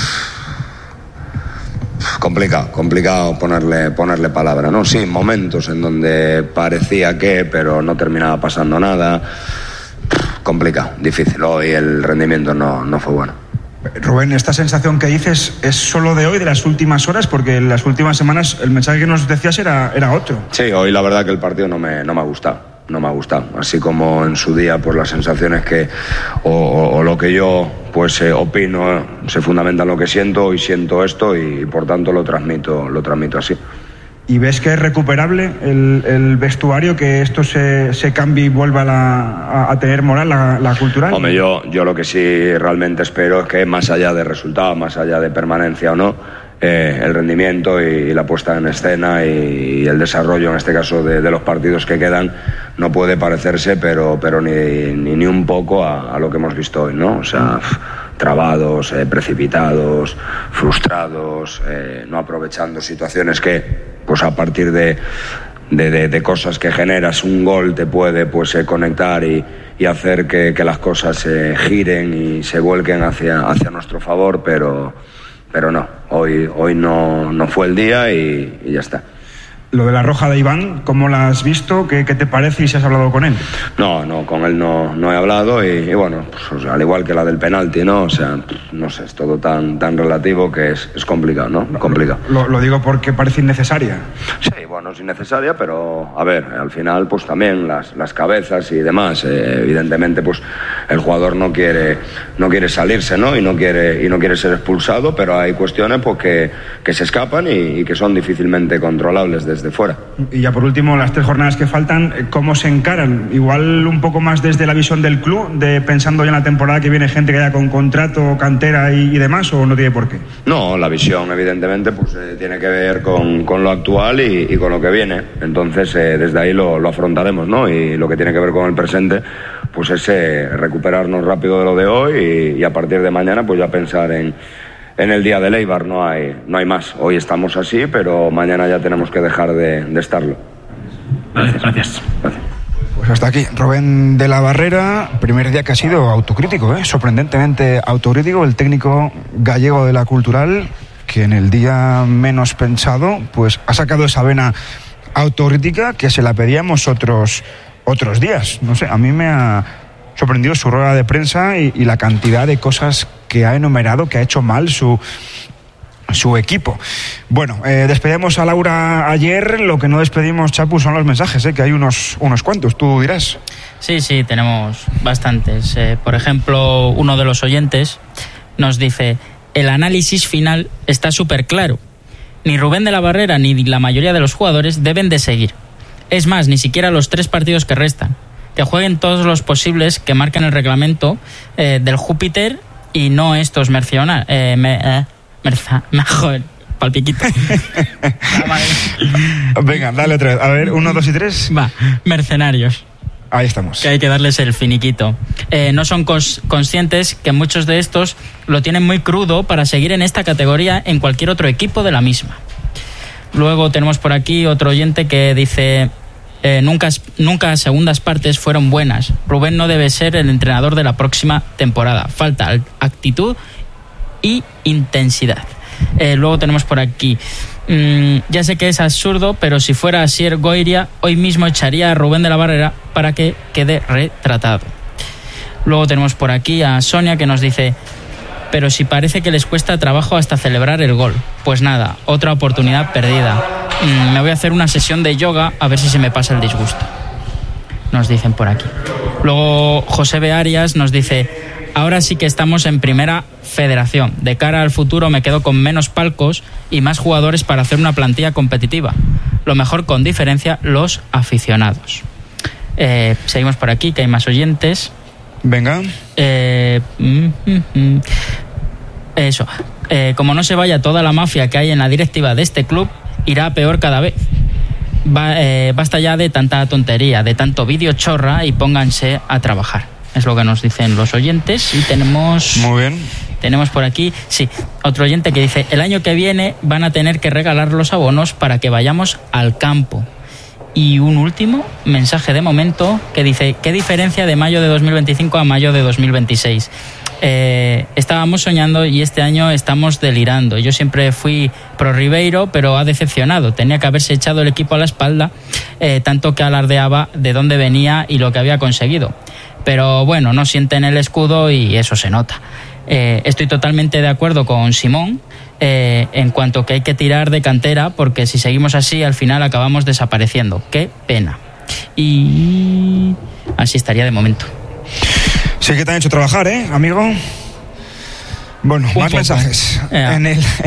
Complicado ponerle palabra, ¿no? Sí, momentos en donde parecía pero no terminaba pasando nada. Complicado, difícil. Hoy el rendimiento no fue bueno. Rubén, esta sensación que dices es solo de hoy, de las últimas horas, porque en las últimas semanas el mensaje que nos decías era otro. Sí, hoy la verdad que el partido no me ha gustado. No me ha gustado, así como en su día pues las sensaciones que o lo que yo pues opino se fundamenta en lo que siento. Hoy siento esto y por tanto lo transmito así. ¿Y ves que es recuperable el vestuario, que esto se cambie y vuelva a tener moral la cultural? Hombre, yo lo que sí realmente espero es que más allá de resultado, más allá de permanencia o no, el rendimiento y la puesta en escena y el desarrollo, en este caso, de los partidos que quedan, no puede parecerse, pero ni un poco a lo que hemos visto hoy, ¿no? O sea, trabados, precipitados, frustrados, no aprovechando situaciones que, pues a partir de cosas que generas, un gol te puede pues conectar y hacer que las cosas giren y se vuelquen hacia nuestro favor, pero no, hoy no fue el día y ya está. Lo de la roja de Iván, ¿cómo la has visto? ¿Qué te parece y si has hablado con él? No, con él no he hablado y bueno, pues, al igual que la del penalti, ¿no? O sea, no sé, es todo tan relativo que es complicado, ¿no? Complicado. Lo digo porque parece innecesaria. Sí, bueno, es innecesaria, pero a ver, al final pues también las cabezas y demás, evidentemente pues el jugador no quiere salirse, ¿no? Y no quiere ser expulsado, pero hay cuestiones pues que se escapan y que son difícilmente controlables desde fuera. Y ya por último, las 3 jornadas que faltan, ¿cómo se encaran? Igual un poco más desde la visión del club, pensando ya en la temporada que viene, gente que haya con contrato, cantera y demás, ¿o no tiene por qué? No, la visión evidentemente pues tiene que ver con lo actual y con lo que viene. Entonces desde ahí lo afrontaremos, ¿no? Y lo que tiene que ver con el presente pues es recuperarnos rápido de lo de hoy y a partir de mañana pues ya pensar en el día del Eibar. No hay más. Hoy estamos así, pero mañana ya tenemos que dejar de estarlo. Gracias. Pues hasta aquí, Rubén de la Barrera. Primer día que ha sido autocrítico, sorprendentemente autocrítico, el técnico gallego de la Cultural, que en el día menos pensado pues ha sacado esa vena autocrítica que se la pedíamos otros días. No sé, a mí me ha sorprendido su rueda de prensa y la cantidad de cosas que ha enumerado, que ha hecho mal su equipo. Bueno, despedimos a Laura ayer. Lo que no despedimos, Chapu, son los mensajes, que hay unos cuantos, tú dirás. Sí, tenemos bastantes. Por ejemplo, uno de los oyentes nos dice: el análisis final está súper claro. Ni Rubén de la Barrera ni la mayoría de los jugadores deben de seguir. Es más, ni siquiera los 3 partidos que restan. Que jueguen todos los posibles que marcan el reglamento del Júpiter y no estos mercenarios. Mejor, palpiquito. Venga, dale otra vez. A ver, 1, 2 y 3. Va, mercenarios. Ahí estamos. Que hay que darles el finiquito. No son conscientes que muchos de estos lo tienen muy crudo para seguir en esta categoría en cualquier otro equipo de la misma. Luego tenemos por aquí otro oyente que dice: nunca segundas partes fueron buenas. Rubén no debe ser el entrenador de la próxima temporada. Falta actitud y intensidad. Luego tenemos por aquí: ya sé que es absurdo, pero si fuera Asier Goiria, hoy mismo echaría a Rubén de la Barrera para que quede retratado. Luego tenemos por aquí a Sonia, que nos dice: pero si parece que les cuesta trabajo hasta celebrar el gol. Pues nada, otra oportunidad perdida. Me voy a hacer una sesión de yoga a ver si se me pasa el disgusto. Nos dicen por aquí. Luego José B. Arias nos dice: ahora sí que estamos en primera federación. De cara al futuro me quedo con menos palcos y más jugadores para hacer una plantilla competitiva. Lo mejor, con diferencia, los aficionados. Seguimos por aquí, que hay más oyentes. Venga. Eso. Como no se vaya toda la mafia que hay en la directiva de este club, irá a peor cada vez. Basta ya de tanta tontería, de tanto vídeo chorra, y pónganse a trabajar. Es lo que nos dicen los oyentes. Y tenemos... Muy bien. Tenemos por aquí, sí, otro oyente que dice: el año que viene van a tener que regalar los abonos para que vayamos al campo. Y un último mensaje de momento que dice: ¿qué diferencia de mayo de 2025 a mayo de 2026? Estábamos soñando y este año estamos delirando. Yo siempre fui pro Ribeiro, pero ha decepcionado. Tenía que haberse echado el equipo a la espalda, tanto que alardeaba de dónde venía y lo que había conseguido. Pero bueno, no sienten el escudo y eso se nota. Estoy totalmente de acuerdo con Simón en cuanto que hay que tirar de cantera, porque si seguimos así al final acabamos desapareciendo. Qué pena. Y así estaría de momento. Sí que te han hecho trabajar, amigo. Bueno, más poco. Mensajes. En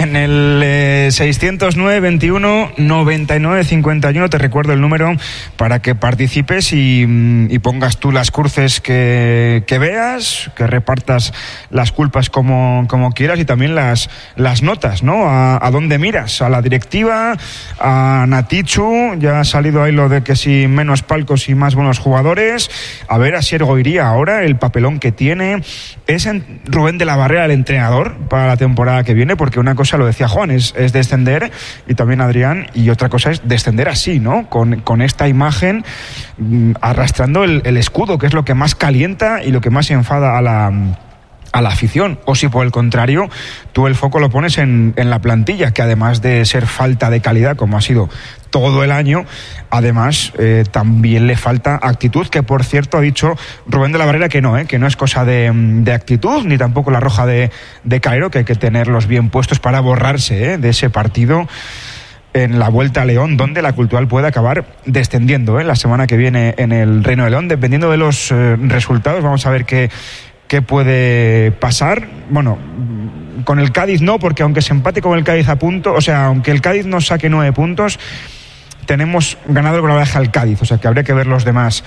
el 609 21 99 51 te recuerdo el número para que participes y pongas tú las cruces que veas, que repartas las culpas como quieras, y también las notas, ¿no? A dónde miras, a la directiva, a Natichu, ya ha salido ahí lo de que si menos palcos y más buenos jugadores. A ver a Siergo Iría ahora, el papelón que tiene. Es Rubén de la Barrera el entrenador para la temporada que viene, porque una cosa, lo decía Juan, es descender, y también Adrián, y otra cosa es descender así, ¿no? Con esta imagen, arrastrando el escudo, que es lo que más calienta y lo que más enfada a la afición. O si por el contrario tú el foco lo pones en la plantilla, que además de ser falta de calidad como ha sido todo el año, además también le falta actitud, que por cierto ha dicho Rubén de la Barrera que no es cosa de actitud, ni tampoco la roja de Calero, que hay que tenerlos bien puestos para borrarse de ese partido en la Vuelta a León, donde la Cultural puede acabar descendiendo la semana que viene en el Reino de León. Dependiendo de los resultados, vamos a ver qué puede pasar. Bueno, con el Cádiz no, porque aunque se empate con el Cádiz a punto, o sea, aunque el Cádiz nos saque 9 puntos, tenemos ganado el goleaje al Cádiz, o sea que habría que ver los demás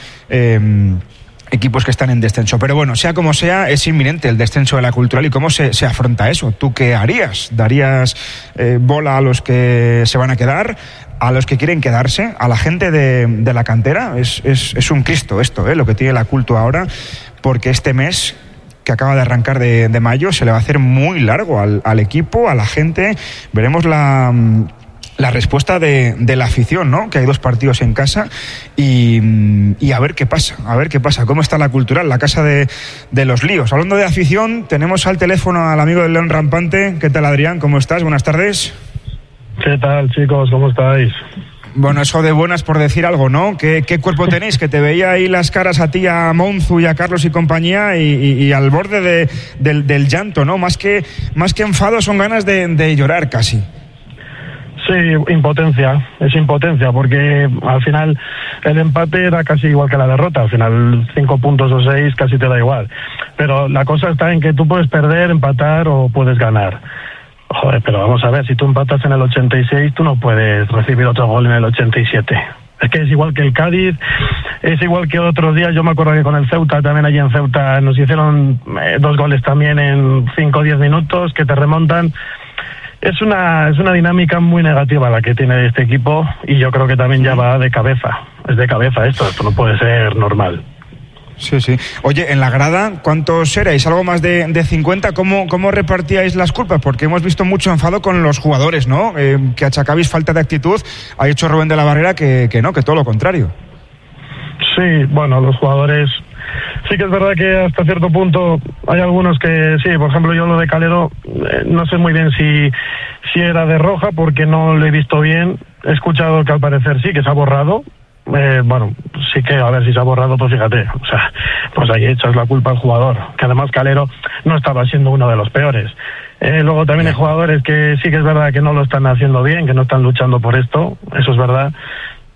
equipos que están en descenso. Pero bueno, sea como sea, es inminente el descenso de la Cultural. ¿Y cómo se afronta eso? ¿Tú qué harías? ¿Darías bola a los que se van a quedar? ¿A los que quieren quedarse? ¿A la gente de la cantera? Es un Cristo esto, lo que tiene la Culto ahora, porque este mes que acaba de arrancar de mayo se le va a hacer muy largo al equipo, a la gente. Veremos la respuesta de la afición, ¿no? Que hay 2 partidos en casa y a ver qué pasa, cómo está la Cultural, la casa de los líos. Hablando de afición, tenemos al teléfono al amigo del León Rampante. ¿Qué tal, Adrián? ¿Cómo estás? Buenas tardes. ¿Qué tal, chicos? ¿Cómo estáis? Bueno, eso de buenas por decir algo, ¿no? ¿Qué cuerpo tenéis? Que te veía ahí las caras a ti, a Monzu y a Carlos y compañía, y al borde del llanto, ¿no? Más que enfado, son ganas de llorar casi. Sí, impotencia, es impotencia, porque al final el empate era casi igual que la derrota. Al final 5 puntos o 6 casi te da igual. Pero la cosa está en que tú puedes perder, empatar o puedes ganar. Joder, pero vamos a ver, si tú empatas en el 86, tú no puedes recibir otro gol en el 87. Es que es igual que el Cádiz, es igual que otros días. Yo me acuerdo que con el Ceuta, también allí en Ceuta, nos hicieron 2 goles también en 5 o 10 minutos que te remontan. Es una dinámica muy negativa la que tiene este equipo, y yo creo que también ya va de cabeza. Es de cabeza esto no puede ser normal. Sí, sí. Oye, en la grada, ¿cuántos erais? ¿Algo más de 50? ¿Cómo repartíais las culpas? Porque hemos visto mucho enfado con los jugadores, ¿no? Que achacabais falta de actitud. Ha dicho Rubén de la Barrera que no, que todo lo contrario. Sí, bueno, los jugadores... Sí que es verdad que hasta cierto punto hay algunos que sí, por ejemplo yo lo de Calero, no sé muy bien si era de roja, porque no lo he visto bien. He escuchado que al parecer sí, que se ha borrado. Bueno, sí que a ver si se ha borrado, pues fíjate, o sea, pues ahí echas la culpa al jugador, que además Calero no estaba siendo uno de los peores. Luego también hay jugadores que sí que es verdad que no lo están haciendo bien, que no están luchando por esto, eso es verdad.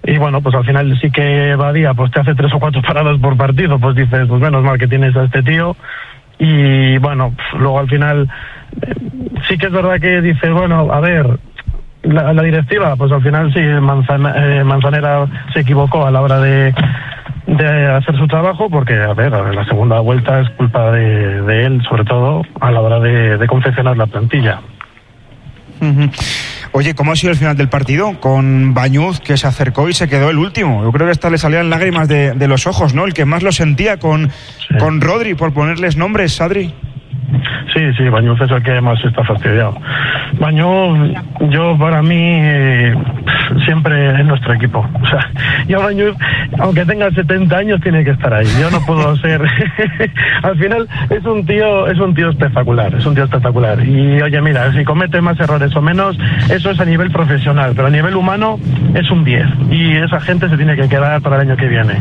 Y bueno, pues al final sí que Badía pues te hace 3 o 4 paradas por partido, pues dices, pues menos mal que tienes a este tío. Y bueno, luego al final sí que es verdad que dices, bueno, a ver, la directiva, pues al final sí, Manzanera se equivocó a la hora de hacer su trabajo, porque a ver, la segunda vuelta es culpa de él, sobre todo a la hora de confeccionar la plantilla. Uh-huh. Oye, ¿cómo ha sido el final del partido? Con Bañuz, que se acercó y se quedó el último. Yo creo que hasta le salían lágrimas de los ojos, ¿no? El que más lo sentía con Rodri, por ponerles nombres, Adri. Sí, Bañuz es el que más está fastidiado. Bañuz, yo para mí siempre es nuestro equipo. O sea, yo Bañuz, aunque tenga 70 años, tiene que estar ahí. Yo no puedo ser. Al final es un tío espectacular, Y oye, mira, si comete más errores o menos, eso es a nivel profesional, pero a nivel humano es un 10. Y esa gente se tiene que quedar para el año que viene.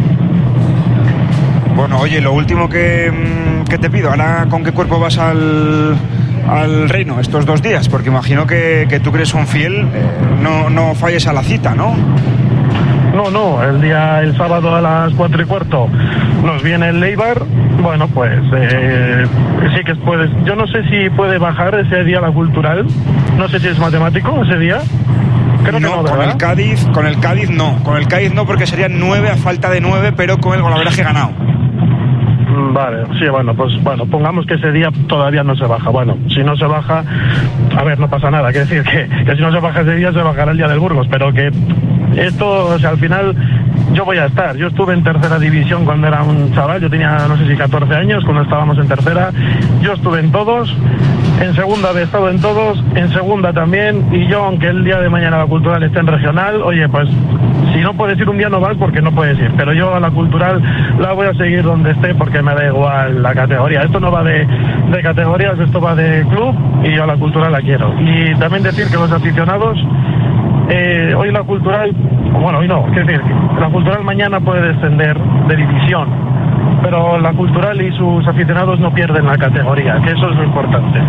Bueno, oye, lo último que te pido, ahora con qué cuerpo vas al Reino estos 2 días, porque imagino que tú que eres un fiel, no falles a la cita, ¿no? No, el sábado a las 4:15 nos viene el Eibar. Bueno, pues sí que puedes. Yo no sé si puede bajar ese día la Cultural, no sé si es matemático ese día. Creo no, que no, con el Cádiz no, porque serían 9 a falta de 9, pero con el golaveraje ganado. Vale, sí, bueno, pongamos que ese día todavía no se baja. Bueno, si no se baja, a ver, no pasa nada. Quiere decir que si no se baja ese día, se bajará el día del Burgos, pero que esto, o sea, al final yo voy a estar. Yo estuve en tercera división cuando era un chaval, yo tenía, no sé si 14 años, cuando estábamos en tercera. Yo estuve en todos, en segunda he estado en todos, en segunda también, y yo, aunque el día de mañana la Cultural esté en regional, oye, pues si no puedes ir un día no vas porque no puedes ir, pero yo a la Cultural la voy a seguir donde esté porque me da igual la categoría. Esto no va de categorías, esto va de club, y yo a la Cultural la quiero. Y también decir que los aficionados, hoy la Cultural, bueno, hoy no, es decir, la Cultural mañana puede descender de división, pero la Cultural y sus aficionados no pierden la categoría, que eso es lo importante.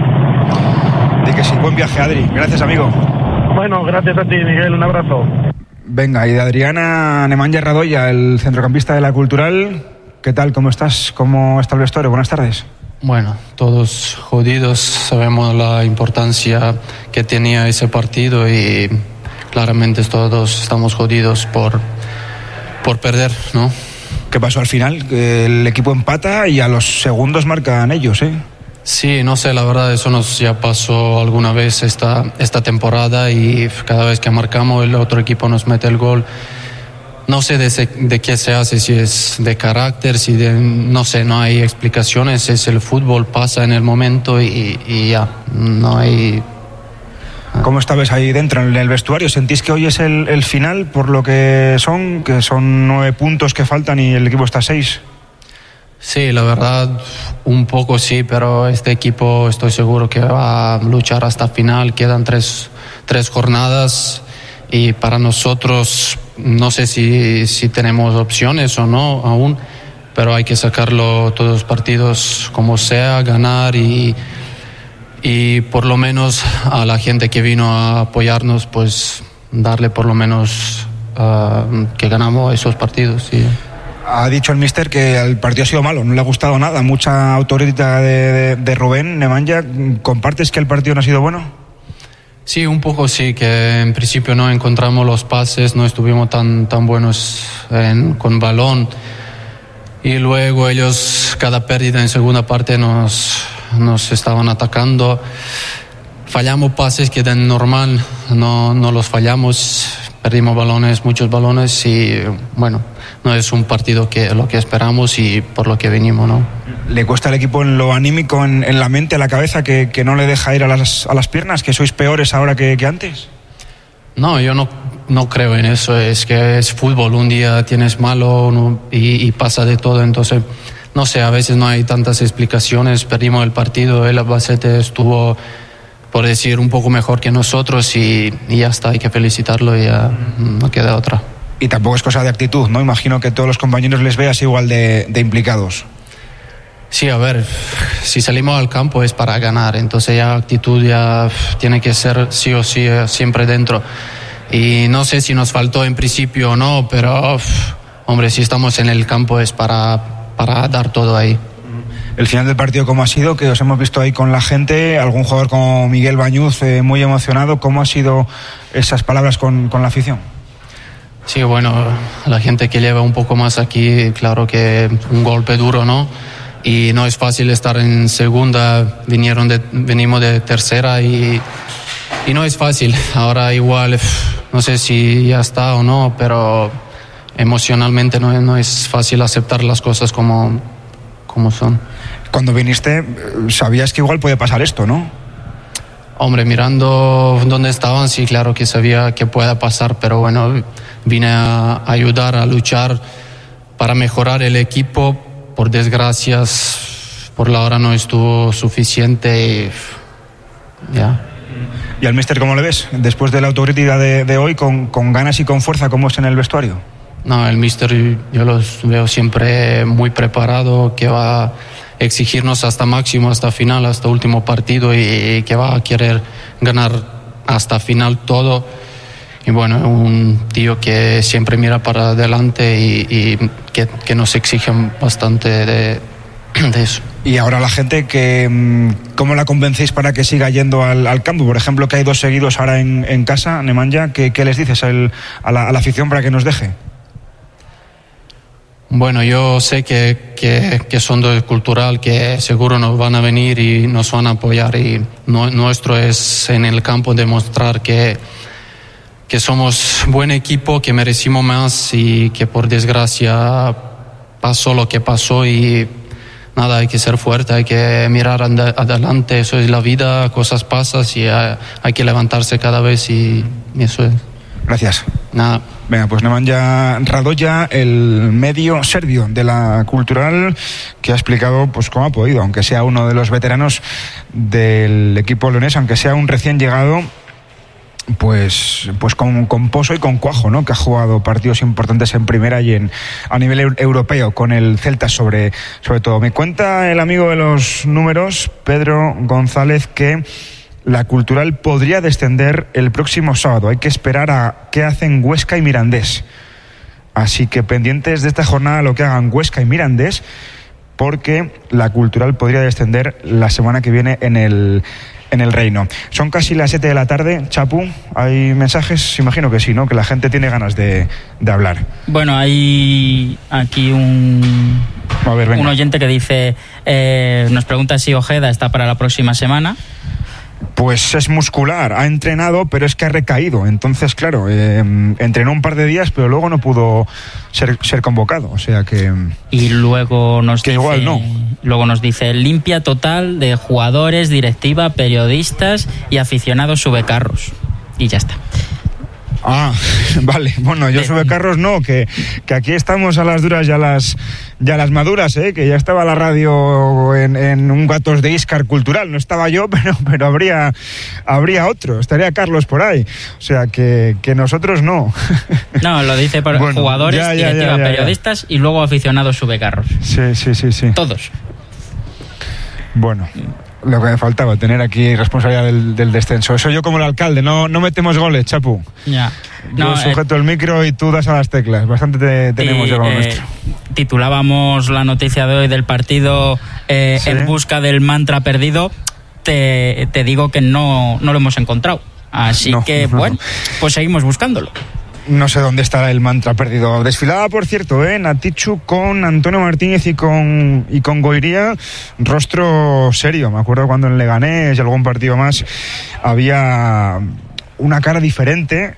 De que sí, buen viaje, Adri. Gracias, amigo. Bueno, gracias a ti, Miguel, un abrazo. Venga, y de Adriana Nemanja Radoya, el centrocampista de la Cultural, ¿qué tal? ¿Cómo estás? ¿Cómo está el vestuario? Buenas tardes. Bueno, todos jodidos, sabemos la importancia que tenía ese partido y claramente todos estamos jodidos por perder, ¿no? ¿Qué pasó al final? El equipo empata y a los segundos marcan ellos, ¿eh? Sí, no sé, la verdad, eso nos ya pasó alguna vez esta temporada y cada vez que marcamos el otro equipo nos mete el gol. No sé de qué se hace, si es de carácter, no sé, no hay explicaciones, es el fútbol, pasa en el momento y ya, no hay... ¿Cómo estabas ahí dentro en el vestuario? ¿Sentís que hoy es el final por lo que son 9 puntos que faltan y el equipo está a 6? Sí, la verdad, un poco sí, pero este equipo estoy seguro que va a luchar hasta el final. Quedan tres jornadas y para nosotros no sé si tenemos opciones o no aún, pero hay que sacarlo todos los partidos como sea, ganar y por lo menos a la gente que vino a apoyarnos, pues darle por lo menos que ganamos esos partidos. Sí. Ha dicho el míster que el partido ha sido malo, no le ha gustado nada, mucha autoridad de Rubén Nemanja. ¿Compartes que el partido no ha sido bueno? Sí, un poco sí, que en principio no encontramos los pases, no estuvimos tan buenos con balón y luego ellos cada pérdida en segunda parte nos estaban atacando. Fallamos pases que de normal no los fallamos, perdimos muchos balones y bueno, no es un partido lo que esperamos y por lo que venimos, ¿no? ¿Le cuesta al equipo en lo anímico, en la mente, en la cabeza, que no le deja ir a las piernas, que sois peores ahora que antes? No, yo no creo en eso, es que es fútbol, un día tienes malo y pasa de todo, entonces no sé, a veces no hay tantas explicaciones, perdimos el partido, el Albacete estuvo, por decir, un poco mejor que nosotros y ya está, hay que felicitarlo y ya no queda otra. Y tampoco es cosa de actitud, ¿no? Imagino que todos los compañeros les veas igual de implicados. Sí, a ver, si salimos al campo es para ganar, entonces ya actitud ya tiene que ser sí o sí siempre dentro. Y no sé si nos faltó en principio o no, pero hombre, si estamos en el campo es para dar todo ahí. El final del partido, ¿cómo ha sido? Que os hemos visto ahí con la gente, algún jugador como Miguel Bañuz muy emocionado. ¿Cómo ha sido esas palabras con la afición? Sí, bueno, la gente que lleva un poco más aquí, claro que un golpe duro, ¿no? Y no es fácil estar en segunda, venimos de tercera y no es fácil. Ahora igual, no sé si ya está o no, pero emocionalmente no es fácil aceptar las cosas como son. Cuando viniste, sabías que igual puede pasar esto, ¿no? Hombre, mirando dónde estaban, sí, claro que sabía que pueda pasar, pero bueno, vine a ayudar, a luchar para mejorar el equipo. Por desgracia, por la hora no estuvo suficiente y ya. ¿Y al míster cómo le ves? Después de la autocrítica de hoy, con ganas y con fuerza, ¿cómo es en el vestuario? No, el míster yo los veo siempre muy preparado, que va a exigirnos hasta máximo, hasta final, hasta último partido y que va a querer ganar hasta final todo. Y bueno, un tío que siempre mira para adelante y que nos exige bastante de eso. Y ahora la gente, ¿cómo la convencéis para que siga yendo al campo? Por ejemplo, que hay 2 seguidos ahora en casa, Nemanja, ¿qué les dices a la afición para que nos deje? Bueno, yo sé que son de cultural, que seguro nos van a venir y nos van a apoyar, y nuestro es en el campo demostrar que somos buen equipo, que merecimos más y que por desgracia pasó lo que pasó y nada, hay que ser fuerte, hay que mirar adelante, eso es la vida, cosas pasan y hay que levantarse cada vez y eso es. Gracias. Nada. Venga, pues Nemanja Radoja, el medio serbio de la Cultural, que ha explicado pues cómo ha podido, aunque sea uno de los veteranos del equipo leonés, aunque sea un recién llegado, pues con pozo y con cuajo, ¿no? Que ha jugado partidos importantes en primera y a nivel europeo con el Celta sobre todo. Me cuenta el amigo de los números, Pedro González, que la Cultural podría descender el próximo sábado. Hay que esperar a qué hacen Huesca y Mirandés. Así que pendientes de esta jornada lo que hagan Huesca y Mirandés, porque la Cultural podría descender la semana que viene en el Reino. Son casi las 7 de la tarde, Chapu. ¿Hay mensajes? Imagino que sí, ¿no? Que la gente tiene ganas de hablar. Bueno, hay aquí un oyente que dice, nos pregunta si Ojeda está para la próxima semana. Pues es muscular, ha entrenado, pero es que ha recaído. Entonces, claro, entrenó un par de días, pero luego no pudo ser convocado. O sea que... Y luego nos dice, igual no. Luego nos dice, limpia total de jugadores, directiva, periodistas y aficionados subecarros. Y ya está. Ah, vale. Bueno, yo Subecarros no, que aquí estamos a las duras y a las maduras, que ya estaba la radio en un Gatos de Íscar Cultural. No estaba yo, pero habría otro. Estaría Carlos por ahí. O sea, que nosotros no. No, lo dice por jugadores, directiva, periodistas y luego aficionados Subecarros. Sí. Todos. Bueno, lo que me faltaba, tener aquí responsabilidad del descenso. Eso yo como el alcalde, no metemos goles, Chapu. Ya. Yo sujeto el micro y tú das a las teclas. Bastante tenemos ya con nuestro. Titulábamos la noticia de hoy del partido en busca del mantra perdido. Te digo que no lo hemos encontrado. Así bueno, pues seguimos buscándolo. No sé dónde estará el mantra perdido. Desfilada, por cierto, Natichu con Antonio Martínez y con Goiría, rostro serio. Me acuerdo cuando en Leganés y algún partido más había una cara diferente,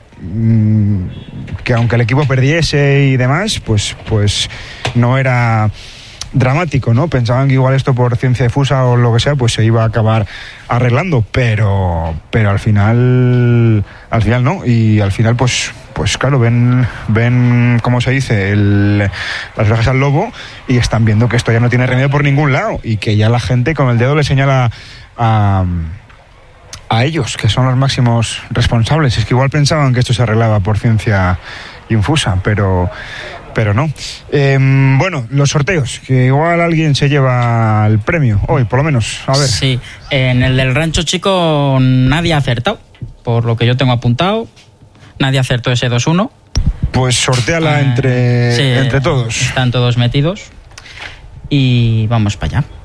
que aunque el equipo perdiese y demás, pues no era dramático, ¿no? Pensaban que igual esto por ciencia difusa o lo que sea, pues se iba a acabar arreglando, pero al final no, y al final pues claro, ven ¿cómo se dice? Las orejas al lobo, y están viendo que esto ya no tiene remedio por ningún lado, y que ya la gente con el dedo le señala a ellos, que son los máximos responsables. Es que igual pensaban que esto se arreglaba por ciencia infusa, pero no. Bueno, los sorteos, que igual alguien se lleva el premio hoy, por lo menos. A ver. Sí, en el del Rancho Chico nadie ha acertado, por lo que yo tengo apuntado. Nadie acertó ese 2-1. Pues sortéala entre todos. Están todos metidos. Y vamos para allá.